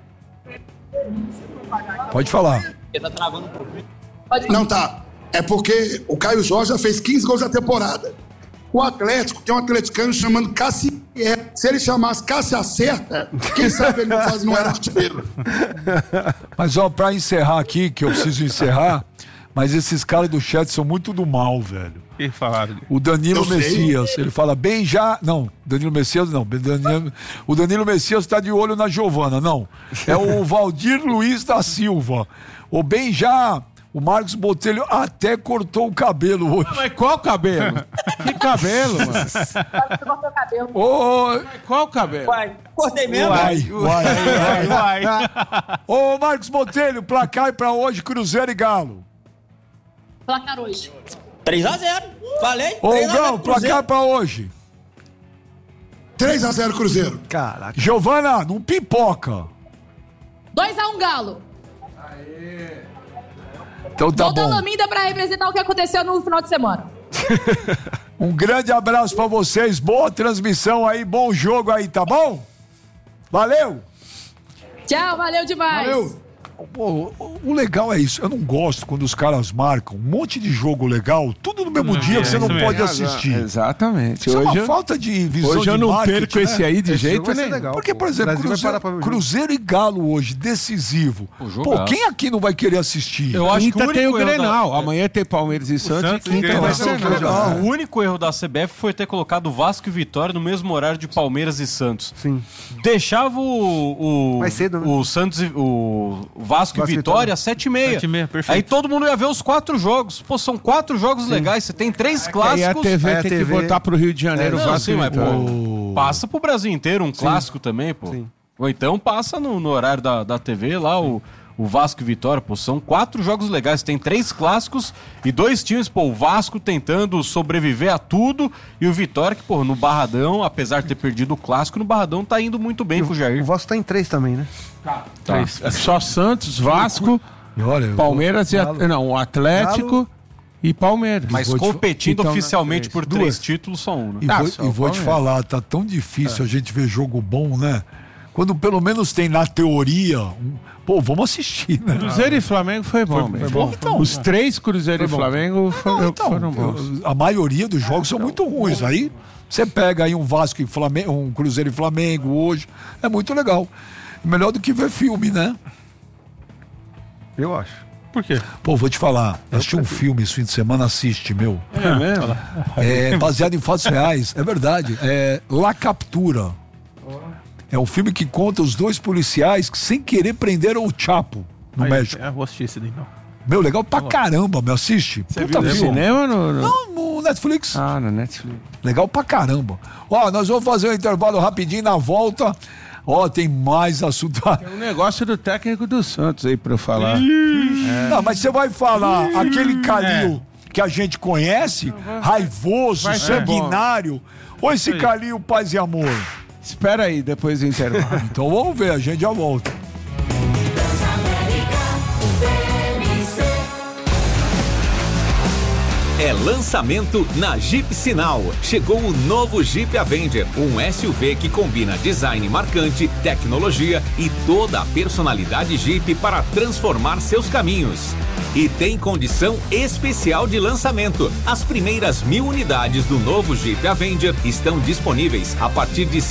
Pode falar. Porque tá travando um pouquinho. Não, tá. É porque o Caio Jorge já fez 15 gols na temporada. O Atlético tem um atleticano chamando Cassier. Se ele chamasse Cássio Acerta, quem sabe ele não era artilheiro. Mas, ó, pra encerrar aqui, que eu preciso encerrar, mas esses caras do chat são muito do mal, velho. O que falaram? O Danilo Eu sei. Messias, ele fala bem já... Não, Danilo Messias não. O Danilo Messias tá de olho na Giovana, não. É o Valdir Luiz da Silva. O bem já... O Marcos Botelho até cortou o cabelo hoje. Mas qual cabelo? Que cabelo, mano? Você cortou o cabelo. Ô, Qual cabelo? Vai, cortei mesmo. vai. Ô, Marcos Botelho, placar pra hoje, Cruzeiro e Galo. Placar hoje. 3x0. Falei? Ô, 3x0 Gão, placar Cruzeiro. pra hoje. 3x0 Cruzeiro. Caraca. Giovana, não pipoca. 2x1 Galo. Então tá Gol da bom. Laminda pra representar o que aconteceu no final de semana. Um grande abraço pra vocês, boa transmissão aí, bom jogo aí, tá bom? Valeu! Tchau, valeu demais. Valeu. Pô, o legal é isso, eu não gosto quando os caras marcam um monte de jogo legal, tudo no mesmo dia que você não isso pode mesmo. assistir. Exatamente. Isso é uma Hoje, falta de visão hoje eu de não marketing, perco né? esse aí de Esse jogo jeito vai ser nenhum. legal. Porque, por exemplo, Brasil vai parar pra ver o jogo. Cruzeiro e Galo hoje, decisivo. Pô, jogaço. quem aqui não vai querer assistir? Eu acho que Quinta tem o único erro Grenal. da- Amanhã tem Palmeiras e Santos. Santos E quinta e vai Grenal. ser Vai ser legal. O único erro da CBF foi ter colocado Vasco e Vitória no mesmo horário de Palmeiras e Santos. Sim. Deixava o Mais cedo, né? o Santos e o Vasco e Vasco e Vitória às 7h30. 7h30, perfeito. Aí todo mundo ia ver os 4 jogos. Pô, são 4 jogos legais. Você tem 3 Aí a clássicos. TV Aí a tem que TV botar pro Rio de Janeiro o Não, Vasco sim, e mas, Vitória. pô, passa pro Brasil inteiro um clássico também, pô. Sim. Ou então passa no horário da TV lá, o Vasco e Vitória, pô. São 4 jogos legais. Tem 3 clássicos e 2 times, pô. O Vasco tentando sobreviver a tudo e o Vitória, que, pô, no Barradão, apesar de ter perdido o clássico, no Barradão tá indo muito bem com o O Jair. Vasco tá em 3 também, né? É só Santos, Vasco, E olha, eu- Palmeiras o Atlético e Palmeiras. Mas vou te- competindo então, oficialmente três. por 3 títulos, só um, né? E Ah, vou, só e vou o te Palmeiras. falar, tá tão difícil a gente ver jogo bom, né? Quando pelo menos tem na teoria, pô, vamos assistir, né? Cruzeiro e Flamengo foi bom, mesmo. bom. Então, Os 3 Cruzeiro e Flamengo foram bons. A maioria dos jogos são muito ruins. Aí você pega aí um Vasco e Flamengo, um Cruzeiro e Flamengo hoje, é muito legal. Melhor do que ver filme, né? Eu acho. Por quê? Pô, vou te falar, assisti um filme esse fim de semana, assiste, meu. É mesmo? É baseado em fatos reais, é verdade. É La Captura. É um filme que conta os 2 policiais que sem querer prenderam o Chapo no Aí, México. vou assistir esse daí, então. Meu, legal pra caramba, meu. Assiste. Puta No filme. cinema ou no... Não, no Netflix. Ah, no Netflix. Legal pra caramba. Ó, nós vamos fazer um intervalo rapidinho na volta. Ó, tem mais assunto. Tem um negócio do técnico do Santos aí pra eu falar. Não, mas você vai falar aquele Calil que a gente conhece, raivoso, Vai ser sanguinário, ou esse Calil paz e amor? Espera aí, depois do intervalo. Então vamos ver, a gente já volta. É lançamento na Jeep Sinal. Chegou o novo Jeep Avenger, um SUV que combina design marcante, tecnologia e toda a personalidade Jeep para transformar seus caminhos. E tem condição especial de lançamento. As primeiras 1.000 unidades do novo Jeep Avenger estão disponíveis a partir de R$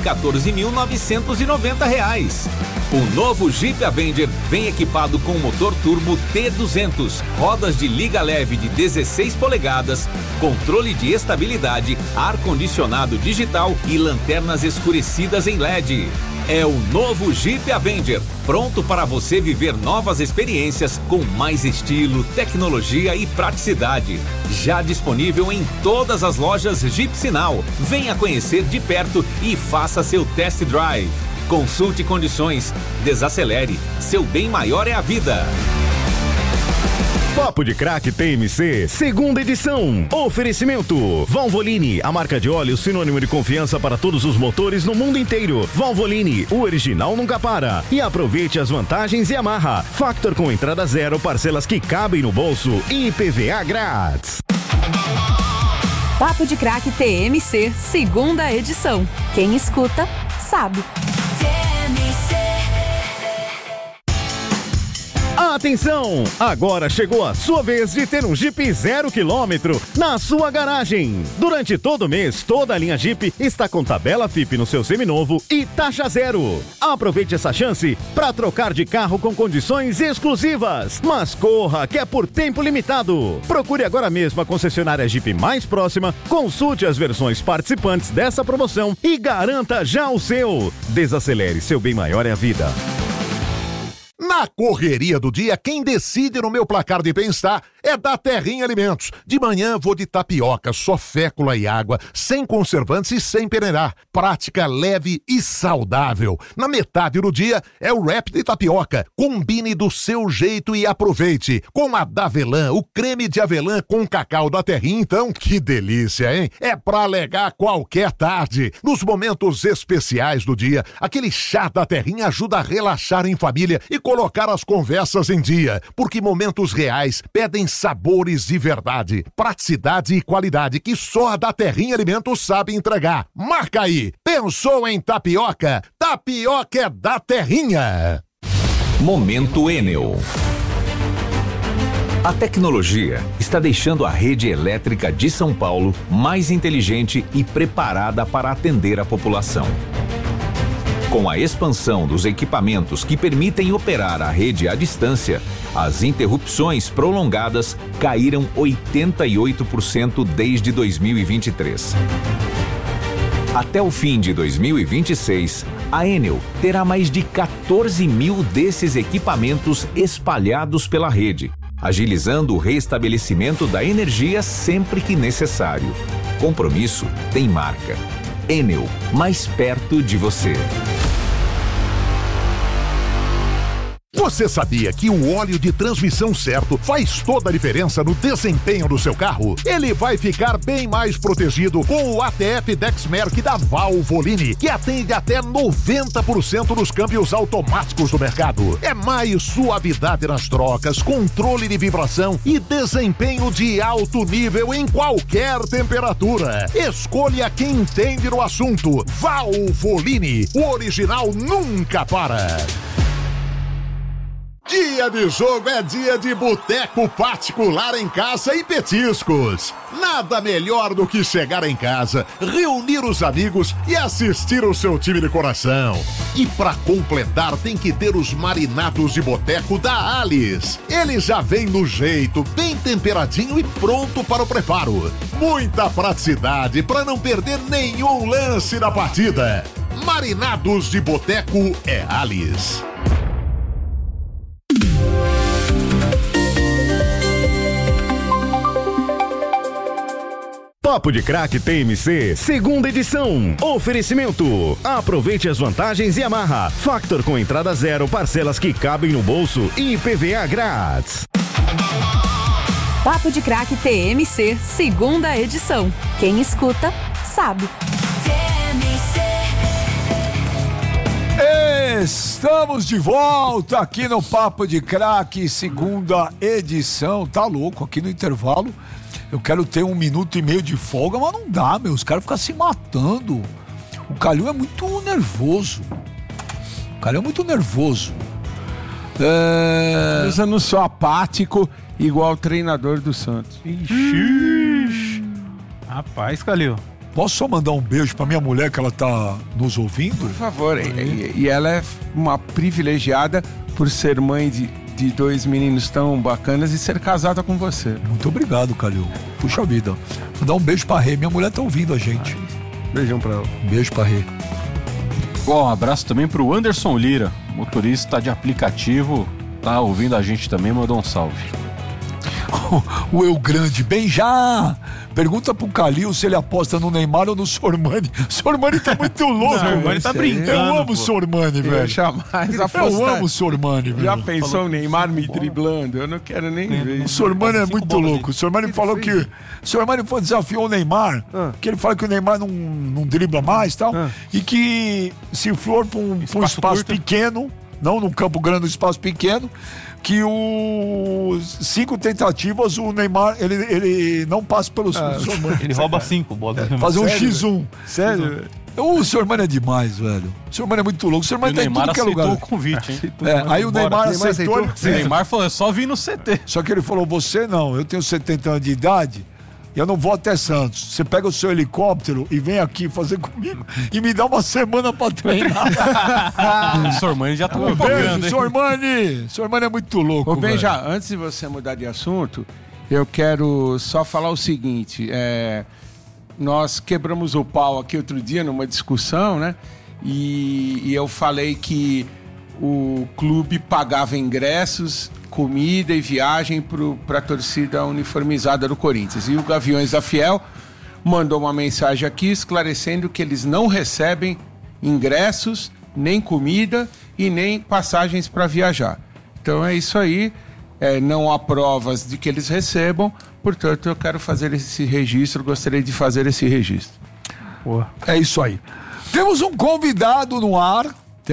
114.990. O novo Jeep Avenger vem equipado com motor turbo T200, rodas de liga leve de 16 polegadas, controle de estabilidade, ar-condicionado digital e lanternas escurecidas em LED. É o novo Jeep Avenger, pronto para você viver novas experiências com mais estilo, tecnologia e praticidade. Já disponível em todas as lojas Jeep Sinal. Venha conhecer de perto e faça seu test drive. Consulte condições, desacelere, seu bem maior é a vida. Papo de Craque TMC, segunda edição. Oferecimento: Valvoline, a marca de óleo sinônimo de confiança para todos os motores no mundo inteiro. Valvoline, o original nunca para. E aproveite as vantagens Yamaha. Factor com entrada zero, parcelas que cabem no bolso e IPVA grátis. Papo de Craque TMC, segunda edição. Quem escuta, sabe. Atenção! Agora chegou a sua vez de ter um Jeep 0 km na sua garagem. Durante todo o mês, toda a linha Jeep está com tabela FIP no seu seminovo e taxa zero. Aproveite essa chance para trocar de carro com condições exclusivas. Mas corra, que é por tempo limitado. Procure agora mesmo a concessionária Jeep mais próxima, consulte as versões participantes dessa promoção e garanta já o seu. Desacelere, seu bem maior é a vida. Na correria do dia, quem decide no meu placar de bem-estar é da Terrinha Alimentos. De manhã vou de tapioca, só fécula e água, sem conservantes e sem peneirar. Prática, leve e saudável. Na metade do dia é o wrap de tapioca. Combine do seu jeito e aproveite. Com a Davelã, o creme de avelã com cacau da Terrinha, então, que delícia, hein? É pra alegar qualquer tarde. Nos momentos especiais do dia, aquele chá da Terrinha ajuda a relaxar em família e colocar as conversas em dia, porque momentos reais pedem sabores de verdade, praticidade e qualidade que só a da Terrinha Alimentos sabe entregar. Marca aí! Pensou em tapioca? Tapioca é da Terrinha! Momento Enel. A tecnologia está deixando a rede elétrica de São Paulo mais inteligente e preparada para atender a população. Com a expansão dos equipamentos que permitem operar a rede à distância, as interrupções prolongadas caíram 88% desde 2023. Até o fim de 2026, a Enel terá mais de 14 mil desses equipamentos espalhados pela rede, agilizando o restabelecimento da energia sempre que necessário. Compromisso tem marca. Enel, mais perto de você. Você sabia que o óleo de transmissão certo faz toda a diferença no desempenho do seu carro? Ele vai ficar bem mais protegido com o ATF Dexmerc da Valvoline, que atende até 90% dos câmbios automáticos do mercado. É mais suavidade nas trocas, controle de vibração e desempenho de alto nível em qualquer temperatura. Escolha quem entende no assunto. Valvoline, o original nunca para. Dia de jogo é dia de boteco particular em casa e petiscos. Nada melhor do que chegar em casa, reunir os amigos e assistir o seu time de coração. E pra completar tem que ter os marinados de boteco da Alice. Ele já vem no jeito, bem temperadinho e pronto para o preparo. Muita praticidade para não perder nenhum lance da partida. Marinados de boteco é Alice. Papo de Craque TMC, segunda edição. Oferecimento: aproveite as vantagens Yamaha. Factor com entrada zero, parcelas que cabem no bolso e IPVA grátis. Papo de Craque TMC, segunda edição. Quem escuta, sabe. Estamos de volta aqui no Papo de Craque, segunda edição. Tá louco, aqui no intervalo eu quero ter 1 minuto e meio de folga, mas não dá, meu. Os caras ficam se matando. O Calil é muito nervoso. Eu não sou apático igual o treinador do Santos. Ixi. Rapaz, Calil. Posso só mandar um beijo pra minha mulher que ela tá nos ouvindo? Por favor. E ela é uma privilegiada por ser mãe de 2 meninos tão bacanas e ser casada com você. Muito obrigado, Calil. Puxa vida. Vou dar um beijo pra Rê. Minha mulher tá ouvindo a gente. Beijão pra ela. Um beijo pra Rê. Bom, um abraço também pro Anderson Lira, motorista de aplicativo. Tá ouvindo a gente também, mandou um salve. O Eu Grande, bem já! Pergunta pro Calil se ele aposta no Neymar ou no Sormani. O Sormani tá muito louco. O Sormani tá brincando. Eu amo o Sormani, velho. Eu amo o Sormani, velho. Já pensou o Neymar me driblando? Eu não quero nem ver. O Sormani é muito louco. O Sormani falou que... O Sormani desafiou o Neymar, que ele fala que o Neymar não dribla mais e tal, e que se for pra um espaço pequeno, não no campo grande, no espaço pequeno, que os 5 tentativas o Neymar, ele não passa pelos Sormani. Ele rouba 5 bolas. Fazer um X1. Sério? O Sormani é demais, velho. O Sormani é muito louco. O Sormani tá em tudo que é lugar. O Convite, hein? Aí o Neymar aceitou. O Neymar falou, é só vir no CT. Só que ele falou, você não, eu tenho 70 anos de idade, e eu não vou até Santos. Você pega o seu helicóptero e vem aqui fazer comigo e me dá uma semana pra treinar. O Sormani já tá me pagando, hein? Sormani é muito louco. Ô, Benja, antes de você mudar de assunto, eu quero só falar o seguinte. Nós quebramos o pau aqui outro dia numa discussão, né? E eu falei que o clube pagava ingressos, comida e viagem para a torcida uniformizada do Corinthians. E o Gaviões da Fiel mandou uma mensagem aqui esclarecendo que eles não recebem ingressos, nem comida e nem passagens para viajar. Então é isso aí, não há provas de que eles recebam, portanto eu quero fazer esse registro, gostaria de fazer esse registro. É isso aí. Temos um convidado no ar,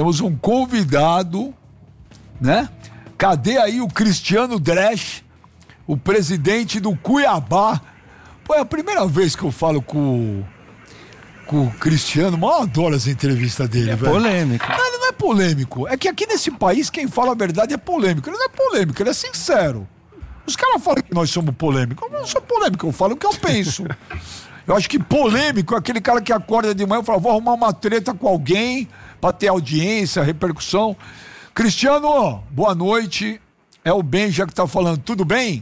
né? Cadê aí o Cristiano Dresch, o presidente do Cuiabá? Pô, é a primeira vez que eu falo com o Cristiano, mas eu adoro as entrevistas dele, velho. Polêmico. Não, ele não é polêmico. É que aqui nesse país quem fala a verdade é polêmico. Ele não é polêmico, ele é sincero. Os caras falam que nós somos polêmicos. Eu não sou polêmico, eu falo o que eu penso. Eu acho que polêmico é aquele cara que acorda de manhã e fala, vou arrumar uma treta com alguém pra ter audiência, repercussão. Cristiano, boa noite. É o Benja que tá falando. Tudo bem?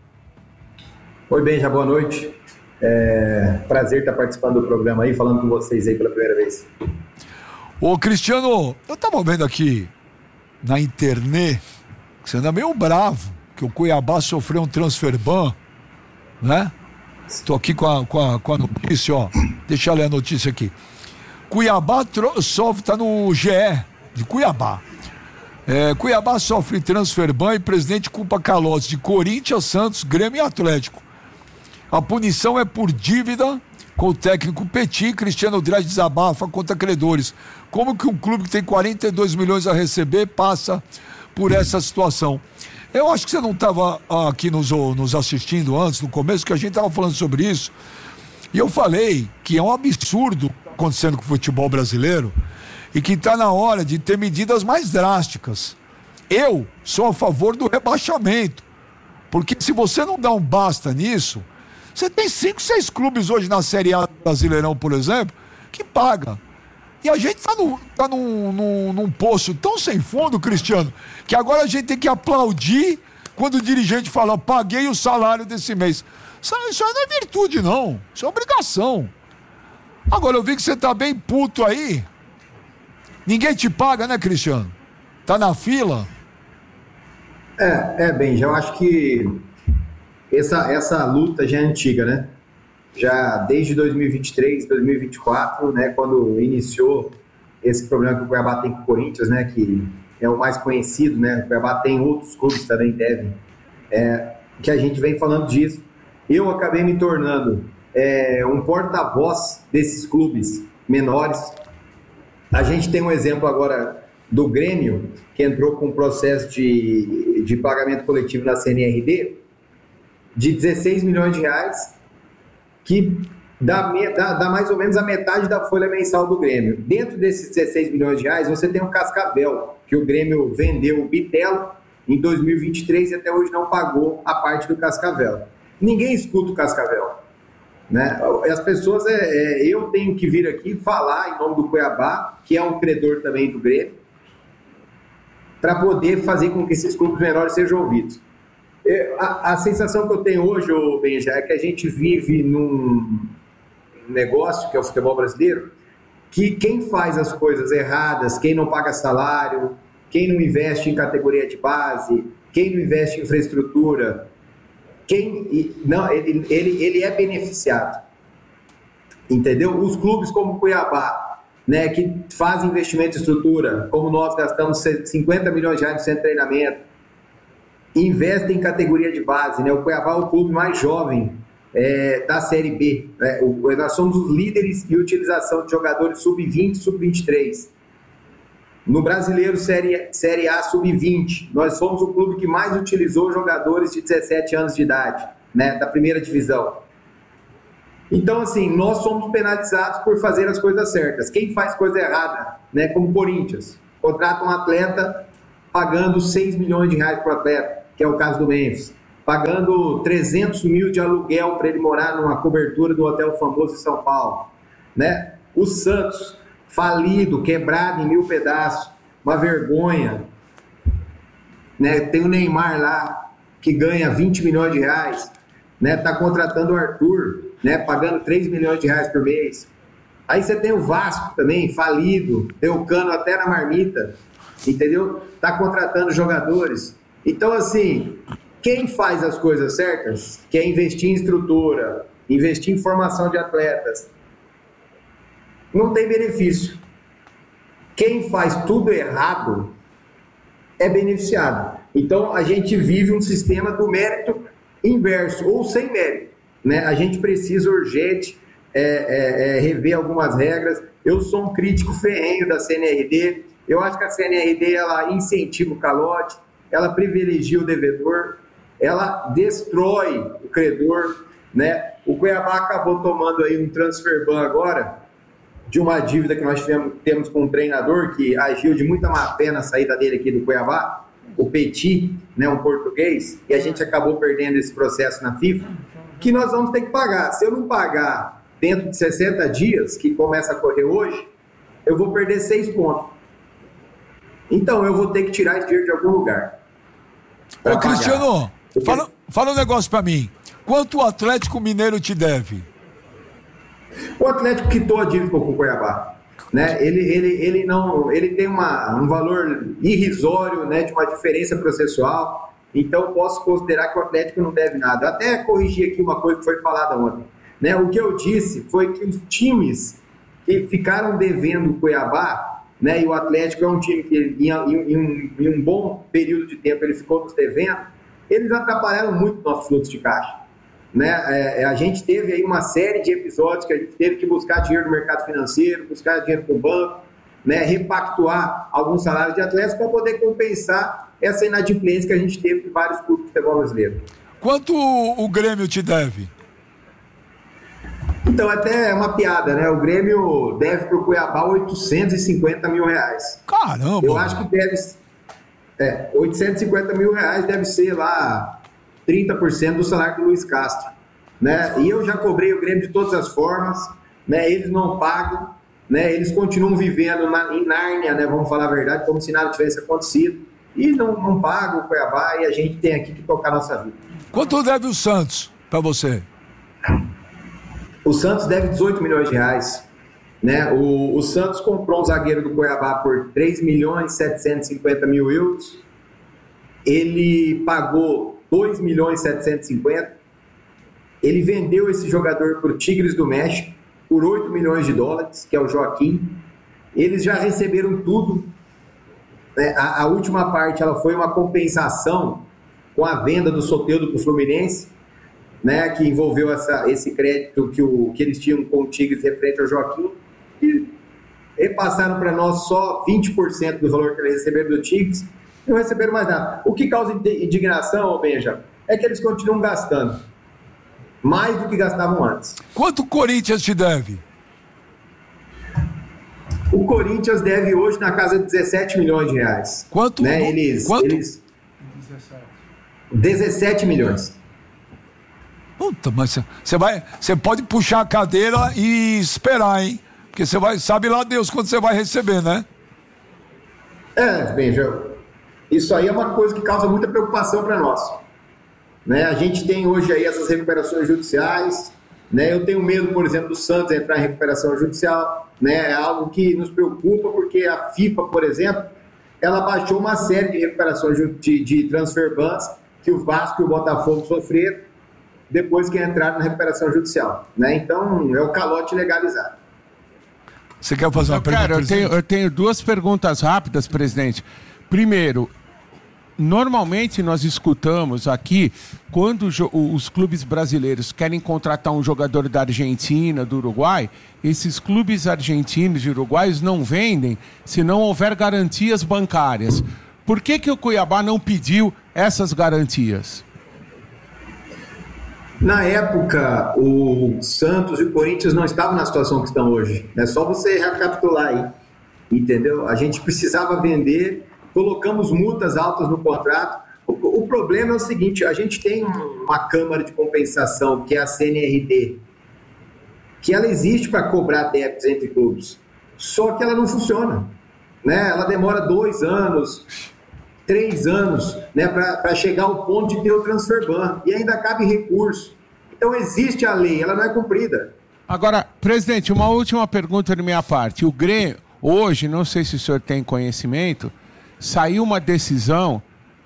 Oi, Benja, boa noite. Prazer estar participando do programa aí, falando com vocês aí pela primeira vez. Ô, Cristiano, eu tava vendo aqui na internet que você anda meio bravo, que o Cuiabá sofreu um transfer ban, né? Estou aqui com a notícia, ó. Deixa eu ler a notícia aqui. Cuiabá sofre, tá no GE de Cuiabá. Cuiabá sofre transfer ban e presidente culpa calotes de Corinthians, Santos, Grêmio e Atlético. A punição é por dívida com o técnico Petit. Cristiano Dresch desabafa contra credores. Como que um clube que tem 42 milhões a receber passa por essa situação? Eu acho que você não estava aqui nos assistindo antes, no começo, que a gente estava falando sobre isso. E eu falei que é um absurdo acontecendo com o futebol brasileiro e que está na hora de ter medidas mais drásticas. Eu sou a favor do rebaixamento, porque se você não dá um basta nisso, você tem 5, 6 clubes hoje na Série A do Brasileirão, por exemplo, que paga. E a gente tá num poço tão sem fundo, Cristiano, que agora a gente tem que aplaudir quando o dirigente fala, paguei o salário desse mês. Isso aí não é virtude, não. Isso é obrigação. Agora eu vi que você tá bem puto aí. Ninguém te paga, né, Cristiano? Tá na fila? Benja, eu acho que essa luta já é antiga, né? Já desde 2023, 2024, né, quando iniciou esse problema que o Cuiabá tem com o Corinthians, né, que é o mais conhecido, né, o Cuiabá tem outros clubes também, que a gente vem falando disso. Eu acabei me tornando um porta-voz desses clubes menores. A gente tem um exemplo agora do Grêmio, que entrou com um processo de pagamento coletivo na CNRD de 16 milhões de reais, que dá mais ou menos a metade da folha mensal do Grêmio. Dentro desses 16 milhões de reais, você tem o Cascavel, que o Grêmio vendeu o Bitelo em 2023 e até hoje não pagou a parte do Cascavel. Ninguém escuta o Cascavel, né? As pessoas, eu tenho que vir aqui falar em nome do Cuiabá, que é um credor também do Grêmio, para poder fazer com que esses clubes menores sejam ouvidos. A sensação que eu tenho hoje, Benja, é que a gente vive num negócio, que é o futebol brasileiro, que quem faz as coisas erradas, quem não paga salário, quem não investe em categoria de base, quem não investe em infraestrutura, ele é beneficiado. Entendeu? Os clubes como o Cuiabá, né, que fazem investimento em estrutura, como nós gastamos 50 milhões de reais no centro de treinamento, investem em categoria de base, né? O Cuiabá é o clube mais jovem da Série B. Né? Nós somos os líderes em utilização de jogadores sub-20 e sub-23. No Brasileiro Série A sub-20, nós somos o clube que mais utilizou jogadores de 17 anos de idade, né, da primeira divisão. Então, assim, nós somos penalizados por fazer as coisas certas. Quem faz coisa errada, né, como o Corinthians, contrata um atleta pagando 6 milhões de reais para o atleta, que é o caso do Memphis, pagando 300 mil de aluguel para ele morar numa cobertura do Hotel Famoso em São Paulo. Né? O Santos, falido, quebrado em 1000 pedaços, uma vergonha. Né? Tem o Neymar lá, que ganha 20 milhões de reais, né? Tá contratando o Arthur, né? Pagando 3 milhões de reais por mês. Aí você tem o Vasco também, falido, tem o Cano até na marmita, entendeu? Tá contratando jogadores. Então, assim, quem faz as coisas certas, que é investir em estrutura, investir em formação de atletas, não tem benefício. Quem faz tudo errado é beneficiado. Então, a gente vive um sistema do mérito inverso, ou sem mérito. Né? A gente precisa urgente rever algumas regras. Eu sou um crítico ferrenho da CNRD. Eu acho que a CNRD ela incentiva o calote, ela privilegia o devedor, ela destrói o credor. Né? O Cuiabá acabou tomando aí um transfer ban agora, de uma dívida que nós temos com um treinador que agiu de muita má fé na saída dele aqui do Cuiabá, o Petit, né, um português, e a gente acabou perdendo esse processo na FIFA, que nós vamos ter que pagar. Se eu não pagar dentro de 60 dias, que começa a correr hoje, eu vou perder 6 pontos. Então, eu vou ter que tirar esse dinheiro de algum lugar. Ô, Cristiano, fala um negócio pra mim. Quanto o Atlético Mineiro te deve? O Atlético quitou a dívida com o Cuiabá. Né? Ele tem um valor irrisório, né, de uma diferença processual. Então, posso considerar que o Atlético não deve nada. Até corrigir aqui uma coisa que foi falada ontem. Né? O que eu disse foi que os times que ficaram devendo o Cuiabá, né, e o Atlético é um time que em um bom período de tempo ele ficou nos devendo, eles atrapalharam muito o nosso fluxo de caixa. Né? A gente teve aí uma série de episódios que a gente teve que buscar dinheiro no mercado financeiro, buscar dinheiro com o banco, né? Repactuar alguns salários de atletas para poder compensar essa inadimplência que a gente teve de vários clubes de futebol brasileiro. Quanto o Grêmio te deve? Então, até é uma piada, né? O Grêmio deve para o Cuiabá 850 mil reais. Caramba! Eu acho que deve... 850 mil reais deve ser lá 30% do salário do Luiz Castro. Né? E eu já cobrei o Grêmio de todas as formas, né? Eles não pagam, né? Eles continuam vivendo em Nárnia, né? Vamos falar a verdade, como se nada tivesse acontecido, e não pagam o Cuiabá, e a gente tem aqui que tocar a nossa vida. Quanto deve o Santos para você? O Santos deve 18 milhões de reais. Né? O Santos comprou um zagueiro do Cuiabá por 3 milhões 750 mil euros. Ele pagou 2 milhões 750. Ele vendeu esse jogador para o Tigres do México por 8 milhões de dólares, que é o Joaquim. Eles já receberam tudo. Né? A última parte ela foi uma compensação com a venda do Soteldo para o Fluminense, né? Que envolveu esse crédito que eles tinham com o Tigres referente ao Joaquim. E repassaram para nós só 20% do valor que eles receberam do Tigres. Não receberam mais nada. O que causa indignação, Benja, é que eles continuam gastando mais do que gastavam antes. Quanto o Corinthians te deve? O Corinthians deve hoje na casa de 17 milhões de reais. Quanto? Né? Quanto? 17 milhões. Puta, mas você pode puxar a cadeira e esperar, hein? Porque sabe lá Deus quando você vai receber, né? Benja, isso aí é uma coisa que causa muita preocupação para nós. Né? A gente tem hoje aí essas recuperações judiciais, né? Eu tenho medo, por exemplo, do Santos entrar em recuperação judicial, né? É algo que nos preocupa porque a FIFA, por exemplo, ela baixou uma série de recuperações de transfer bans que o Vasco e o Botafogo sofreram, depois que entraram na recuperação judicial. Né? Então, é o calote legalizado. Você quer fazer uma pergunta? Eu tenho duas perguntas rápidas, presidente. Primeiro, normalmente nós escutamos aqui, quando os clubes brasileiros querem contratar um jogador da Argentina, do Uruguai, esses clubes argentinos e uruguaios não vendem se não houver garantias bancárias. Por que o Cuiabá não pediu essas garantias? Na época, o Santos e o Corinthians não estavam na situação que estão hoje. É só você recapitular aí, entendeu? A gente precisava vender, colocamos multas altas no contrato. O problema é o seguinte, a gente tem uma câmara de compensação, que é a CNRD, que ela existe para cobrar débitos entre clubes, só que ela não funciona. Né? Ela demora 2 anos, 3 anos, né, para chegar ao ponto de ter o transfer ban, e ainda cabe recurso. Então existe a lei, ela não é cumprida. Agora, presidente, uma última pergunta da minha parte. O Grêmio, hoje, não sei se o senhor tem conhecimento, saiu uma decisão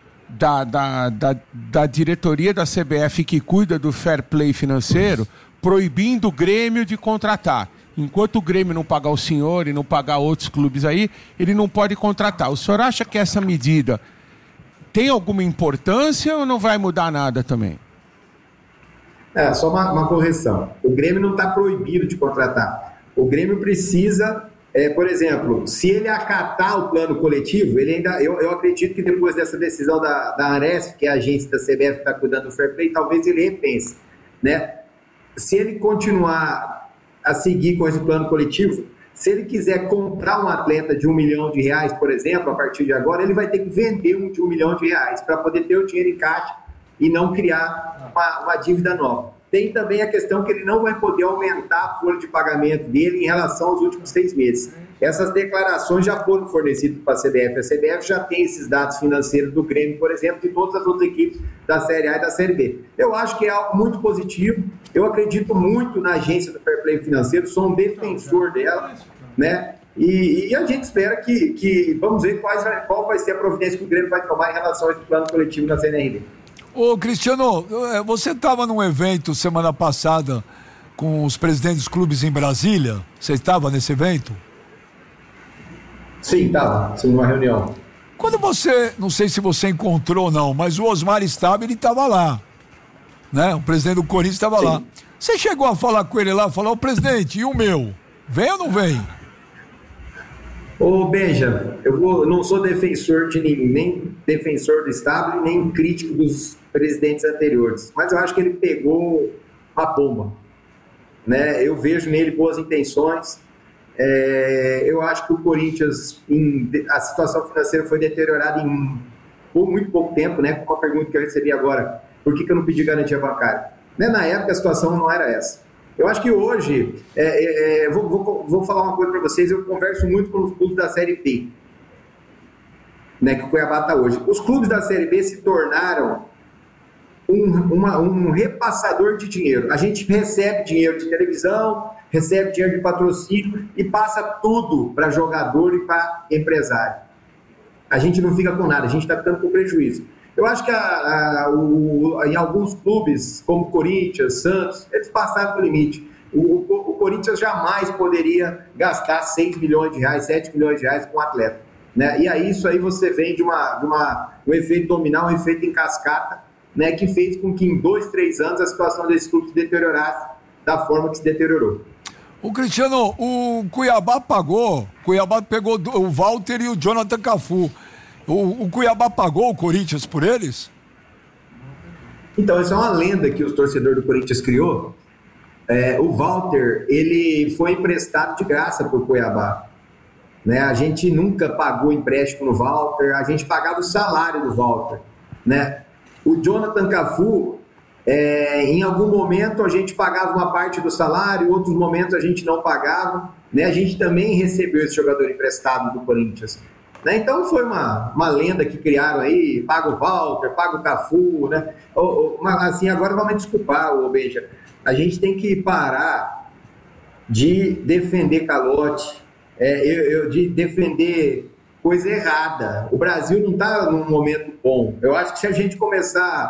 da diretoria da CBF que cuida do fair play financeiro, proibindo o Grêmio de contratar. Enquanto o Grêmio não pagar o senhor e não pagar outros clubes aí, ele não pode contratar. O senhor acha que essa medida tem alguma importância ou não vai mudar nada também? Só uma correção. O Grêmio não está proibido de contratar. O Grêmio precisa, por exemplo, se ele acatar o plano coletivo, ele ainda, eu acredito que depois dessa decisão da Aresp, que é a agência da CBF que está cuidando do fair play, talvez ele repense. Né? Se ele continuar a seguir com esse plano coletivo, se ele quiser comprar um atleta de R$1 milhão, por exemplo, a partir de agora, ele vai ter que vender um de R$1 milhão para poder ter o dinheiro em caixa e não criar uma dívida nova. Tem também a questão que ele não vai poder aumentar a folha de pagamento dele em relação aos últimos 6 meses. Essas declarações já foram fornecidas para a CBF. A CBF já tem esses dados financeiros do Grêmio, por exemplo, de todas as outras equipes da Série A e da Série B. Eu acho que é algo muito positivo. Eu acredito muito na agência do Fair Play Financeiro, sou um defensor dela, né? E a gente espera que vamos ver qual vai ser a providência que o Grêmio vai tomar em relação a esse plano coletivo na CNRD. Ô, Cristiano, você estava num evento semana passada com os presidentes dos clubes em Brasília? Você estava nesse evento? Sim, estava. Sim, numa reunião. Quando você, não sei se você encontrou ou não, mas o Osmar Stab, ele estava lá, né? O presidente do Corinthians estava lá. Você chegou a falar com ele lá, falou, presidente, e o meu? Vem ou não vem? Ô, Benja, eu não sou defensor de ninguém, nem defensor do Stab, nem crítico dos presidentes anteriores, mas eu acho que ele pegou uma bomba, né? Eu vejo nele boas intenções. Eu acho que o Corinthians, a situação financeira foi deteriorada por muito pouco tempo, né? Com a pergunta que eu recebi agora, por que eu não pedi garantia bancária? Né? Na época a situação não era essa. Eu acho que hoje, vou falar uma coisa para vocês, eu converso muito com os clubes da Série B, né, que o Cuiabá está hoje. Os clubes da Série B se tornaram um repassador de dinheiro. A gente recebe dinheiro de televisão, recebe dinheiro de patrocínio e passa tudo para jogador e para empresário. A gente não fica com nada, a gente está ficando com prejuízo. Eu acho que em alguns clubes, como Corinthians, Santos, eles passaram do limite. O Corinthians jamais poderia gastar 6 milhões de reais, 7 milhões de reais com um atleta. Né? E aí isso aí você vem de um efeito dominó, um efeito em cascata, né, que fez com que em 2, 3 anos a situação desse clube se deteriorasse da forma que se deteriorou. O Cristiano, o Cuiabá pagou, pegou o Walter e o Jonathan Cafu. O Cuiabá pagou o Corinthians por eles? Então, essa é uma lenda que os torcedores do Corinthians criou. O Walter, ele foi emprestado de graça por Cuiabá. Né? A gente nunca pagou empréstimo no Walter, a gente pagava o salário do Walter. Né? O Jonathan Cafu, em algum momento a gente pagava uma parte do salário, em outros momentos a gente não pagava. Né? A gente também recebeu esse jogador emprestado do Corinthians. Né? Então foi uma lenda que criaram aí, paga o Walter, paga o Cafu, né? Assim, agora vamos me desculpar, Benja. A gente tem que parar de defender calote, de defender coisa errada. O Brasil não está num momento bom. Eu acho que se a gente começar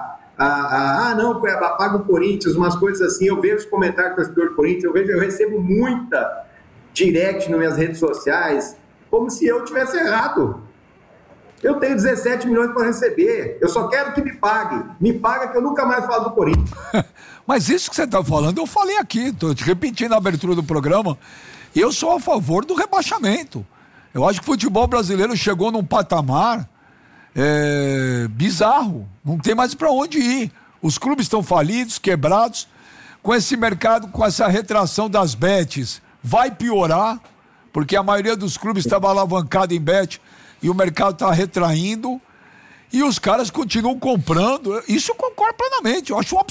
não, Cuiabá paga o Corinthians, umas coisas assim. Eu vejo os comentários do torcedor do Corinthians, eu recebo muita direct nas minhas redes sociais, como se eu tivesse errado. Eu tenho 17 milhões para receber. Eu só quero que me pague. Me paga que eu nunca mais falo do Corinthians. Mas isso que você está falando, eu falei aqui. Estou te repetindo na abertura do programa. Eu sou a favor do rebaixamento. Eu acho que o futebol brasileiro chegou num patamar bizarro. Não tem mais para onde ir. Os clubes estão falidos, quebrados. Com esse mercado, com essa retração das bets, vai piorar. Porque a maioria dos clubes estava alavancado em bet. E o mercado está retraindo, e os caras continuam comprando. Isso eu concordo plenamente. Eu acho um absurdo.